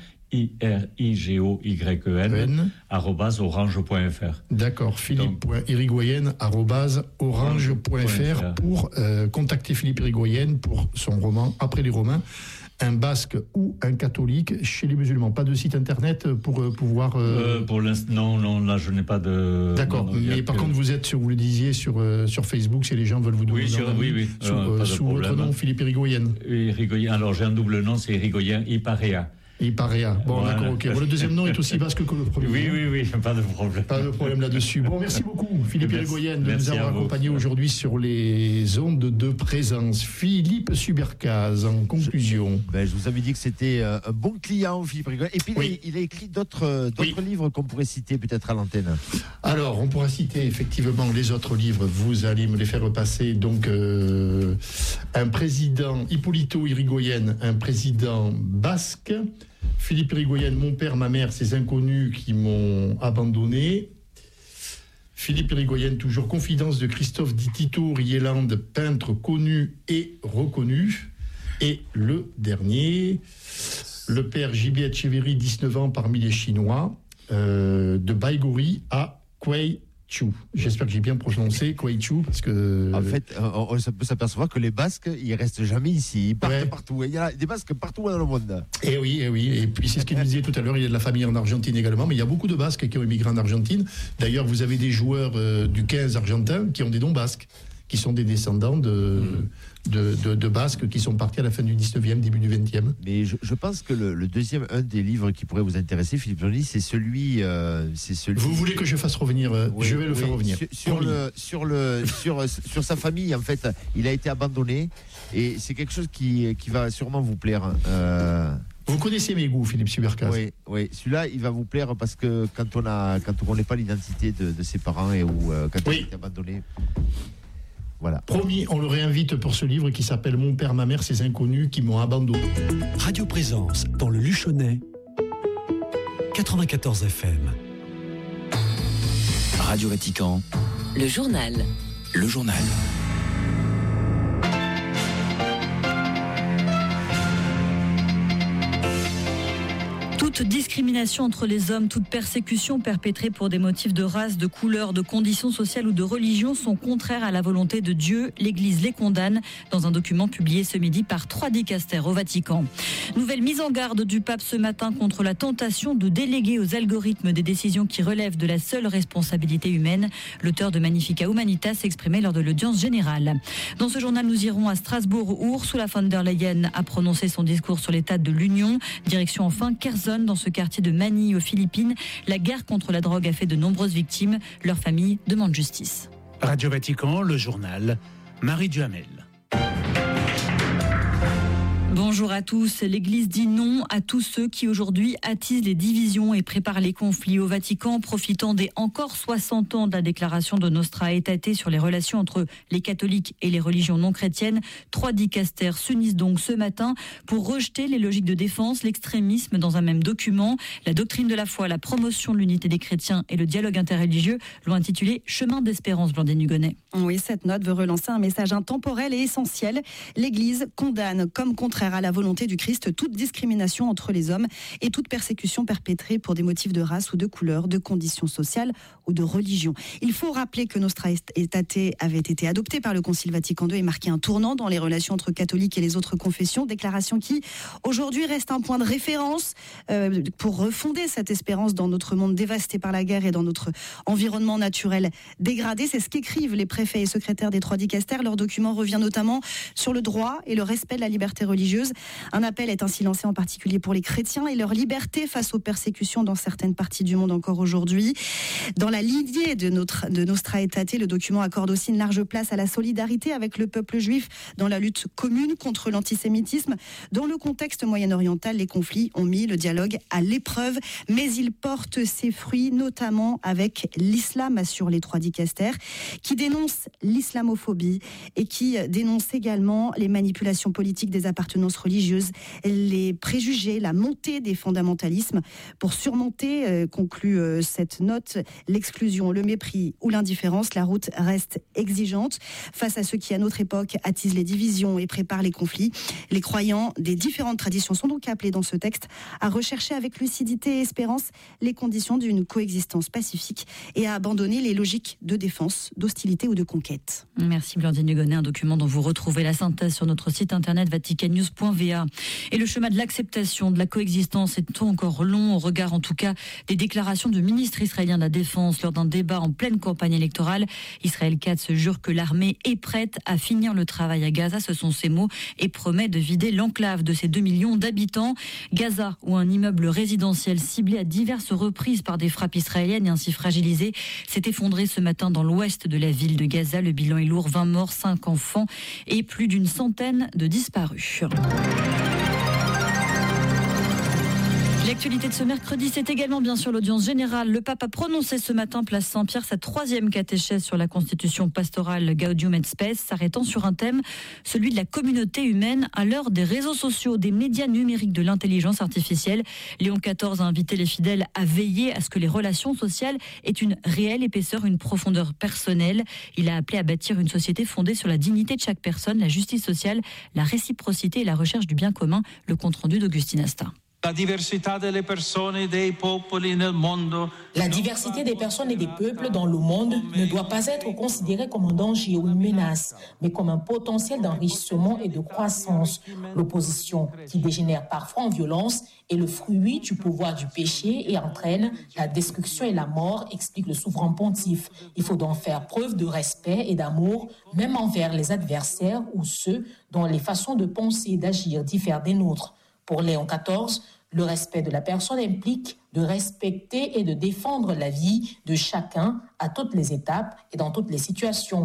IRIGOYEN @orange.fr. D'accord, Philippe.Irigoyen @orange.fr pour contacter Philippe Irigoyen pour son roman Après les Romains, un basque ou un catholique chez les musulmans. Pas de site internet pour pouvoir... Pour l'instant, non, là je n'ai pas de... D'accord, mais par contre vous êtes, vous le disiez, sur Facebook, si les gens veulent vous donner sous votre nom, Philippe Irigoyen. Irigoyen, alors j'ai un double nom, c'est Irigoyen Iparea. Iparea. Bon, voilà. D'accord, ok. Bon, le deuxième nom est aussi basque que le premier. Oui, pas de problème. Pas de problème là-dessus. Bon, merci beaucoup, Philippe Irigoyen, de nous avoir accompagnés aujourd'hui sur les ondes de présence. Philippe Subercaz, en conclusion. Je vous avais dit que c'était un bon client, Philippe Irigoyen. Et puis, il a écrit d'autres livres qu'on pourrait citer peut-être à l'antenne. Alors, on pourra citer effectivement les autres livres. Vous allez me les faire passer. Donc, un président, Hippolito Irigoyen, un président basque. Philippe Irigoyen, Mon père, ma mère, ces inconnus qui m'ont abandonné. Philippe Irigoyen, toujours Confidence de Christophe Di Tito Rieland, peintre connu et reconnu. Et le dernier, le père J.B. Etcheverry, 19 ans parmi les Chinois, de Baigori à Kwei Chu. J'espère que j'ai bien prononcé Kwei Chu, parce que... En fait, on peut s'apercevoir que les Basques, ils restent jamais ici. Ils partent partout. Il y a des Basques partout dans le monde. Et oui. Et puis, c'est ce qu'il disait tout à l'heure, il y a de la famille en Argentine également, mais il y a beaucoup de Basques qui ont émigré en Argentine. D'ailleurs, vous avez des joueurs du 15 argentin qui ont des noms basques, qui sont des descendants de Basques qui sont partis à la fin du 19e, début du 20e. Mais je pense que le deuxième, un des livres qui pourrait vous intéresser, Philippe Joly, c'est celui... Vous voulez que je fasse revenir Je vais le faire revenir. Sur sa famille, en fait, il a été abandonné et c'est quelque chose qui va sûrement vous plaire. Vous connaissez mes goûts, Philippe Subercaz. Oui. Celui-là, il va vous plaire parce que quand on ne connaît pas l'identité de ses parents et quand il a été abandonné... Voilà. Promis, on le réinvite pour ce livre qui s'appelle Mon père, ma mère, ces inconnus qui m'ont abandonné. Radio Présence dans le Luchonnais, 94 FM. Radio Vatican. Le journal. Le journal. Toute discrimination entre les hommes, toute persécution perpétrée pour des motifs de race, de couleur, de conditions sociales ou de religion sont contraires à la volonté de Dieu. L'Église les condamne dans un document publié ce midi par 3 dicastères au Vatican. Nouvelle mise en garde du pape ce matin contre la tentation de déléguer aux algorithmes des décisions qui relèvent de la seule responsabilité humaine. L'auteur de Magnificat Humanitas s'exprimait lors de l'audience générale. Dans ce journal, nous irons à Strasbourg où Ursula von der Leyen a prononcé son discours sur l'état de l'Union. Direction enfin Kherson, dans ce quartier de Manille aux Philippines. La guerre contre la drogue a fait de nombreuses victimes. Leurs familles demandent justice. Radio Vatican, le journal, Marie Duhamel. Bonjour à tous. L'Église dit non à tous ceux qui aujourd'hui attisent les divisions et préparent les conflits au Vatican, profitant des encore 60 ans de la déclaration de Nostra Aetate sur les relations entre les catholiques et les religions non chrétiennes. 3 dicastères s'unissent donc ce matin pour rejeter les logiques de défense, l'extrémisme dans un même document. La doctrine de la foi, la promotion de l'unité des chrétiens et le dialogue interreligieux l'ont intitulé Chemin d'espérance, Blandine Hugonnet. Oui, cette note veut relancer un message intemporel et essentiel. L'Église condamne comme contraire à la volonté du Christ toute discrimination entre les hommes et toute persécution perpétrée pour des motifs de race ou de couleur, de conditions sociales ou de religion. Il faut rappeler que Nostra Aetate avait été adoptée par le Concile Vatican II et marqué un tournant dans les relations entre catholiques et les autres confessions, déclaration qui aujourd'hui reste un point de référence pour refonder cette espérance dans notre monde dévasté par la guerre et dans notre environnement naturel dégradé. C'est ce qu'écrivent les préfets et secrétaires des 3 dicastères. Leur document revient notamment sur le droit et le respect de la liberté religieuse. Un appel est ainsi lancé en particulier pour les chrétiens et leur liberté face aux persécutions dans certaines parties du monde encore aujourd'hui. Dans la lignée de Nostra Aetate, le document accorde aussi une large place à la solidarité avec le peuple juif dans la lutte commune contre l'antisémitisme. Dans le contexte moyen-oriental, les conflits ont mis le dialogue à l'épreuve, mais il porte ses fruits, notamment avec l'islam, assurent les 3 dicastères, qui dénoncent l'islamophobie et qui dénoncent également les manipulations politiques des appartenances religieuses, les préjugés, la montée des fondamentalismes. Pour surmonter, conclut cette note, l'exclusion, le mépris ou l'indifférence, la route reste exigeante. Face à ceux qui, à notre époque, attisent les divisions et préparent les conflits, les croyants des différentes traditions sont donc appelés dans ce texte à rechercher avec lucidité et espérance les conditions d'une coexistence pacifique et à abandonner les logiques de défense, d'hostilité ou de conquête. Merci Blandine Hugonnet, un document dont vous retrouvez la synthèse sur notre site internet vaticannews.va. Et le chemin de l'acceptation de la coexistence est encore long, au regard en tout cas des déclarations du ministre israélien de la Défense lors d'un débat en pleine campagne électorale. Israël Katz jure que l'armée est prête à finir le travail à Gaza, ce sont ses mots, et promet de vider l'enclave de ses 2 millions d'habitants. Gaza, où un immeuble résidentiel ciblé à diverses reprises par des frappes israéliennes et ainsi fragilisé, s'est effondré ce matin dans l'ouest de la ville de Gaza. Le bilan est lourd, 20 morts, 5 enfants et plus d'une centaine de disparus. L'actualité de ce mercredi, c'est également bien sûr l'audience générale. Le pape a prononcé ce matin, place Saint-Pierre, sa 3e catéchèse sur la constitution pastorale Gaudium et Spes, s'arrêtant sur un thème, celui de la communauté humaine à l'heure des réseaux sociaux, des médias numériques, de l'intelligence artificielle. Léon XIV a invité les fidèles à veiller à ce que les relations sociales aient une réelle épaisseur, une profondeur personnelle. Il a appelé à bâtir une société fondée sur la dignité de chaque personne, la justice sociale, la réciprocité et la recherche du bien commun. Le compte-rendu d'Augustin Asta. La diversité des personnes et des peuples dans le monde ne doit pas être considérée comme un danger ou une menace, mais comme un potentiel d'enrichissement et de croissance. L'opposition, qui dégénère parfois en violence, est le fruit du pouvoir du péché et entraîne la destruction et la mort, explique le souverain pontife. Il faut donc faire preuve de respect et d'amour, même envers les adversaires ou ceux dont les façons de penser et d'agir diffèrent des nôtres. Pour Léon XIV, le respect de la personne implique de respecter et de défendre la vie de chacun à toutes les étapes et dans toutes les situations.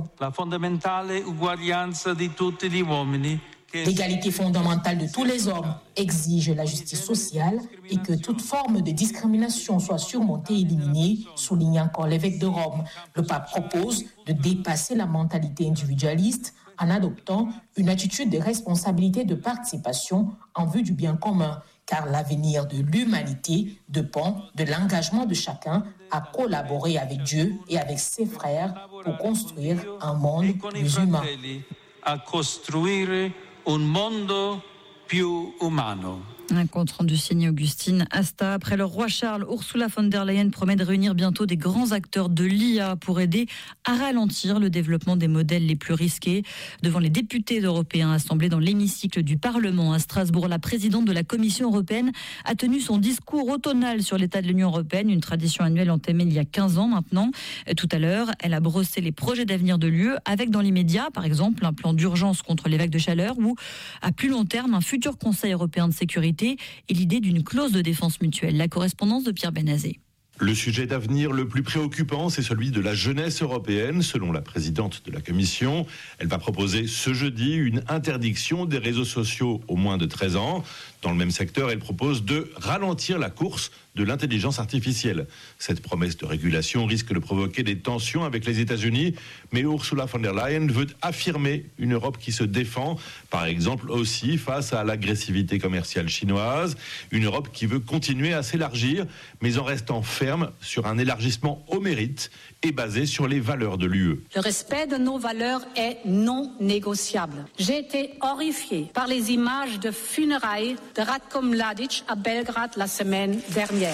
L'égalité fondamentale de tous les hommes exige la justice sociale et que toute forme de discrimination soit surmontée et éliminée, souligne encore l'évêque de Rome. Le pape propose de dépasser la mentalité individualiste en adoptant une attitude de responsabilité et de participation en vue du bien commun, car l'avenir de l'humanité dépend de l'engagement de chacun à collaborer avec Dieu et avec ses frères pour construire un monde plus humain. A costruire un mondo più umano. Un compte rendu signé Augustine Asta. Après le roi Charles, Ursula von der Leyen promet de réunir bientôt des grands acteurs de l'IA pour aider à ralentir le développement des modèles les plus risqués. Devant les députés européens assemblés dans l'hémicycle du Parlement à Strasbourg, la présidente de la Commission européenne a tenu son discours automnal sur l'état de l'Union européenne, une tradition annuelle entamée il y a 15 ans maintenant. Tout à l'heure, elle a brossé les projets d'avenir de l'UE avec dans l'immédiat, par exemple, un plan d'urgence contre les vagues de chaleur ou, à plus long terme, un futur Conseil européen de sécurité et l'idée d'une clause de défense mutuelle. La correspondance de Pierre Benazé. Le sujet d'avenir le plus préoccupant, c'est celui de la jeunesse européenne, selon la présidente de la Commission. Elle va proposer ce jeudi une interdiction des réseaux sociaux aux moins de 13 ans. Dans le même secteur, elle propose de ralentir la course de l'intelligence artificielle. Cette promesse de régulation risque de provoquer des tensions avec les États-Unis, mais Ursula von der Leyen veut affirmer une Europe qui se défend, par exemple aussi face à l'agressivité commerciale chinoise, une Europe qui veut continuer à s'élargir, mais en restant ferme sur un élargissement au mérite et basé sur les valeurs de l'UE. Le respect de nos valeurs est non négociable. J'ai été horrifiée par les images de funérailles de Ratko Mladic à Belgrade la semaine dernière.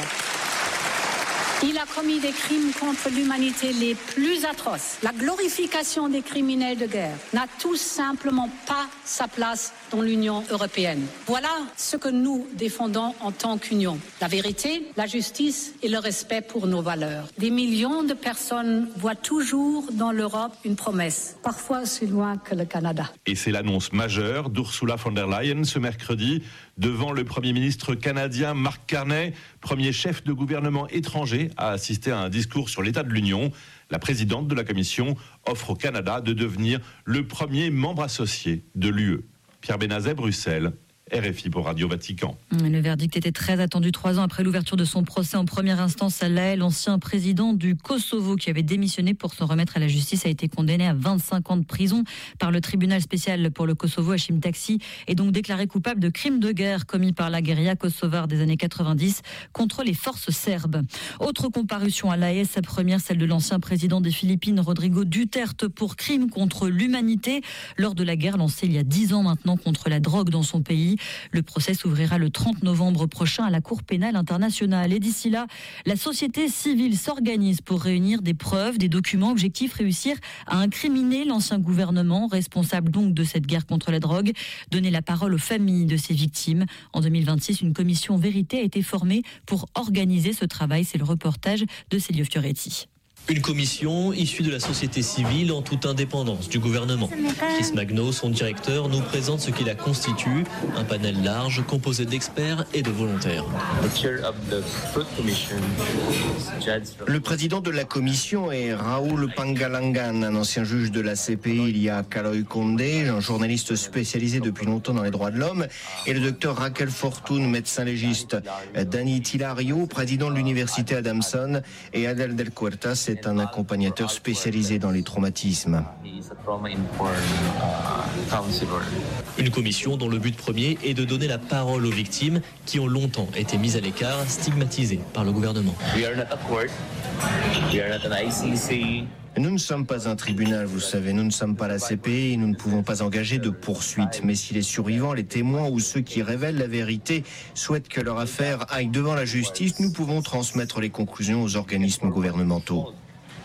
Il a commis des crimes contre l'humanité les plus atroces. La glorification des criminels de guerre n'a tout simplement pas sa place dans l'Union européenne. Voilà ce que nous défendons en tant qu'Union. La vérité, la justice et le respect pour nos valeurs. Des millions de personnes voient toujours dans l'Europe une promesse, parfois aussi loin que le Canada. Et c'est l'annonce majeure d'Ursula von der Leyen ce mercredi devant le Premier ministre canadien Mark Carney, premier chef de gouvernement étranger à assister à un discours sur l'état de l'Union. La présidente de la Commission offre au Canada de devenir le premier membre associé de l'UE. Pierre Benazet, Bruxelles, RFI pour Radio Vatican. Le verdict était très attendu 3 ans après l'ouverture de son procès en première instance à La Haye. L'ancien président du Kosovo qui avait démissionné pour s'en remettre à la justice a été condamné à 25 ans de prison par le tribunal spécial pour le Kosovo, Hashim Taksi, et donc déclaré coupable de crimes de guerre commis par la guérilla kosovare des années 90 contre les forces serbes. Autre comparution à La Haye, sa première, celle de l'ancien président des Philippines, Rodrigo Duterte, pour crimes contre l'humanité lors de la guerre lancée il y a 10 ans maintenant contre la drogue dans son pays. Le procès s'ouvrira le 30 novembre prochain à la Cour pénale internationale. Et d'ici là, la société civile s'organise pour réunir des preuves, des documents, objectif réussir à incriminer l'ancien gouvernement, responsable donc de cette guerre contre la drogue, donner la parole aux familles de ces victimes. En 2026, une commission vérité a été formée pour organiser ce travail. C'est le reportage de Célio Fioretti. Une commission issue de la société civile en toute indépendance du gouvernement. Chris Magno, son directeur, nous présente ce qui la constitue, un panel large composé d'experts et de volontaires. Le président de la commission est Raoul Pangalangan, un ancien juge de la CPI. Il y a Kaloy Condé, un journaliste spécialisé depuis longtemps dans les droits de l'homme, et le docteur Raquel Fortune, médecin légiste. Danny Tilario, président de l'université Adamson, et Adel Del Cuertas, c'est un accompagnateur spécialisé dans les traumatismes. Une commission dont le but premier est de donner la parole aux victimes qui ont longtemps été mises à l'écart, stigmatisées par le gouvernement. Nous ne sommes pas un tribunal, vous savez, nous ne sommes pas la CPI, nous ne pouvons pas engager de poursuites. Mais si les survivants, les témoins ou ceux qui révèlent la vérité souhaitent que leur affaire aille devant la justice, nous pouvons transmettre les conclusions aux organismes gouvernementaux.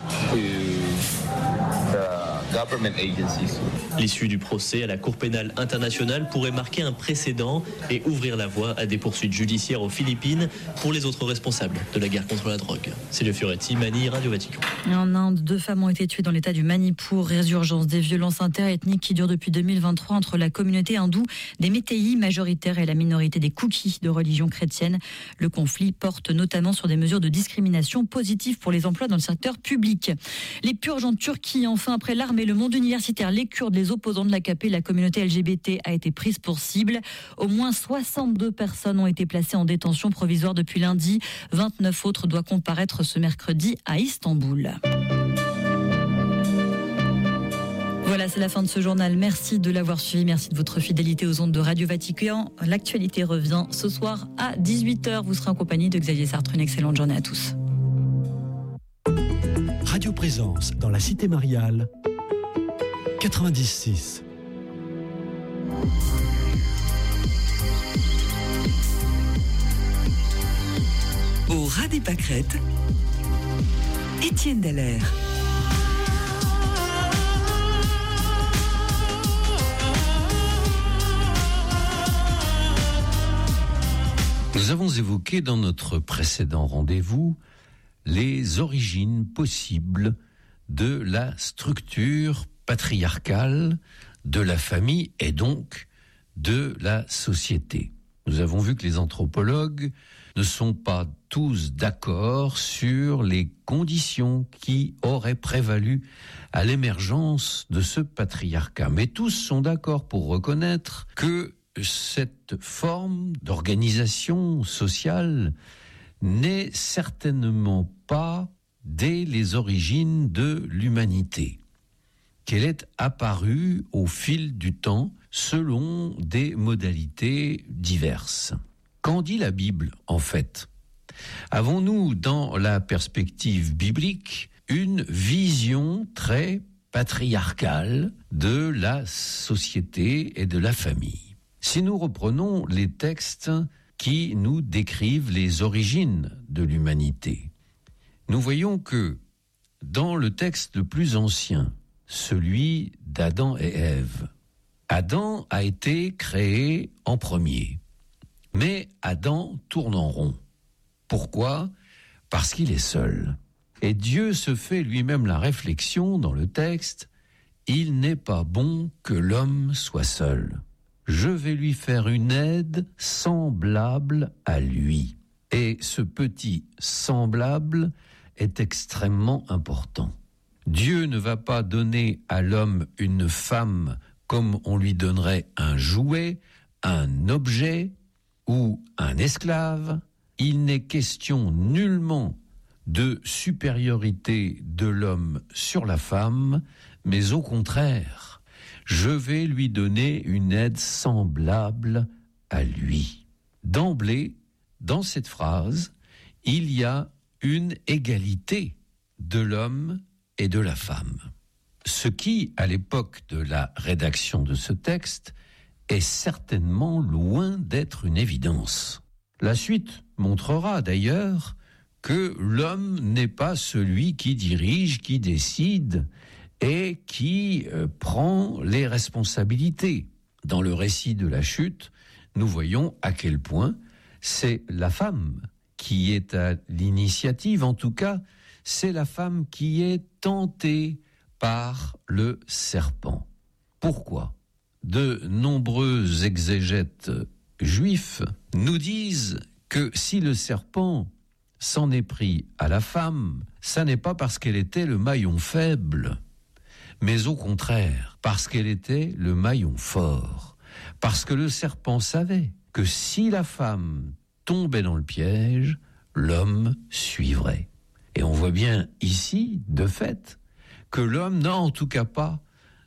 L'issue du procès à la Cour pénale internationale pourrait marquer un précédent et ouvrir la voie à des poursuites judiciaires aux Philippines pour les autres responsables de la guerre contre la drogue. Célio Fioretti, Mani, Radio Vatican. En Inde, 2 femmes ont été tuées dans l'état du Manipur. Résurgence des violences interethniques qui durent depuis 2023 entre la communauté hindoue des Météis majoritaires et la minorité des Kouki de religion chrétienne. Le conflit porte notamment sur des mesures de discrimination positives pour les emplois dans le secteur public. Les purges en Turquie, enfin, après l'armée, le monde universitaire, les Kurdes, les opposants de l'AKP, la communauté LGBT a été prise pour cible. Au moins 62 personnes ont été placées en détention provisoire depuis lundi. 29 autres doivent comparaître ce mercredi à Istanbul. Voilà, c'est la fin de ce journal. Merci de l'avoir suivi. Merci de votre fidélité aux ondes de Radio Vatican. L'actualité revient ce soir à 18h. Vous serez en compagnie de Xavier Sartre. Une excellente journée à tous. Radio Présence dans la Cité Mariale 96. ras des pâquerettes, Étienne Dallaire. Nous avons évoqué dans notre précédent rendez-vous les origines possibles de la structure patriarcale de la famille et donc de la société. Nous avons vu que les anthropologues ne sont pas tous d'accord sur les conditions qui auraient prévalu à l'émergence de ce patriarcat. Mais tous sont d'accord pour reconnaître que cette forme d'organisation sociale n'est certainement pas dès les origines de l'humanité, qu'elle est apparue au fil du temps selon des modalités diverses. Qu'en dit la Bible, en fait ? Avons-nous, dans la perspective biblique, une vision très patriarcale de la société et de la famille ? Si nous reprenons les textes qui nous décrivent les origines de l'humanité, nous voyons que dans le texte le plus ancien, celui d'Adam et Ève, Adam a été créé en premier, mais Adam tourne en rond. Pourquoi ? Parce qu'il est seul. Et Dieu se fait lui-même la réflexion dans le texte, « Il n'est pas bon que l'homme soit seul. Je vais lui faire une aide semblable à lui. » Et ce petit semblable est extrêmement important. Dieu ne va pas donner à l'homme une femme comme on lui donnerait un jouet, un objet ou un esclave. Il n'est question nullement de supériorité de l'homme sur la femme, mais au contraire, je vais lui donner une aide semblable à lui. D'emblée, dans cette phrase, il y a une égalité de l'homme et de la femme. Ce qui, à l'époque de la rédaction de ce texte, est certainement loin d'être une évidence. La suite montrera d'ailleurs que l'homme n'est pas celui qui dirige, qui décide et qui prend les responsabilités. Dans le récit de la chute, nous voyons à quel point c'est la femme qui est à l'initiative, en tout cas, c'est la femme qui est tentée par le serpent. Pourquoi ? De nombreux exégètes juifs nous disent que si le serpent s'en est pris à la femme, ça n'est pas parce qu'elle était le maillon faible, mais au contraire, parce qu'elle était le maillon fort. Parce que le serpent savait que si la femme tombait dans le piège, l'homme suivrait. Et on voit bien ici, de fait, que l'homme n'a en tout cas pas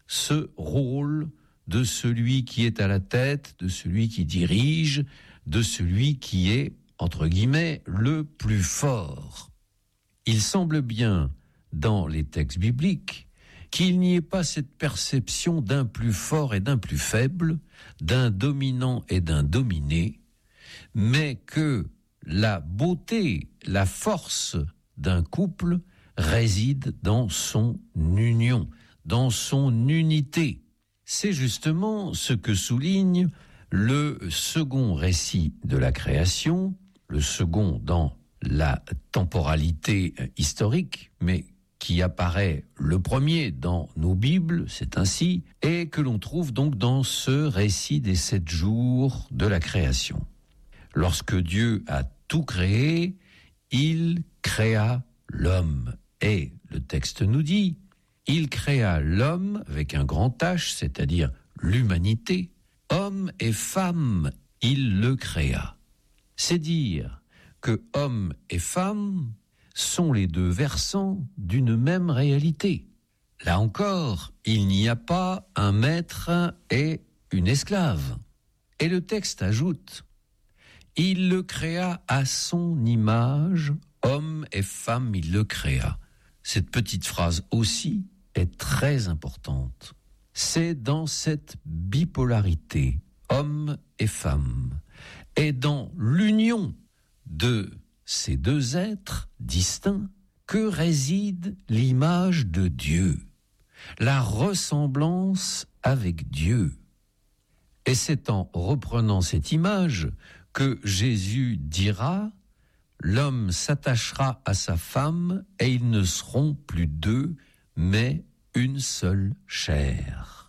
ce rôle de celui qui est à la tête, de celui qui dirige, de celui qui est, entre guillemets, le plus fort. Il semble bien, dans les textes bibliques, qu'il n'y ait pas cette perception d'un plus fort et d'un plus faible, d'un dominant et d'un dominé, mais que la beauté, la force d'un couple réside dans son union, dans son unité. C'est justement ce que souligne le second récit de la création, le second dans la temporalité historique, mais qui apparaît le premier dans nos Bibles, c'est ainsi, et que l'on trouve donc dans ce récit des 7 jours de la création. Lorsque Dieu a tout créé, il créa l'homme. Et le texte nous dit, il créa l'homme avec un grand H, c'est-à-dire l'humanité, homme et femme, il le créa. C'est dire que homme et femme sont les deux versants d'une même réalité. Là encore, il n'y a pas un maître et une esclave. Et le texte ajoute, il le créa à son image, homme et femme, il le créa. Cette petite phrase aussi est très importante. C'est dans cette bipolarité, homme et femme, et dans l'union de ces deux êtres distincts que réside l'image de Dieu, la ressemblance avec Dieu. Et c'est en reprenant cette image que Jésus dira « L'homme s'attachera à sa femme et ils ne seront plus deux, mais une seule chair. »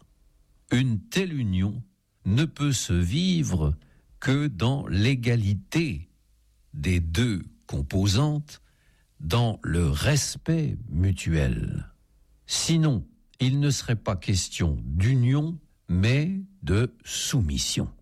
Une telle union ne peut se vivre que dans l'égalité des deux composantes, dans le respect mutuel. Sinon, il ne serait pas question d'union, mais de soumission.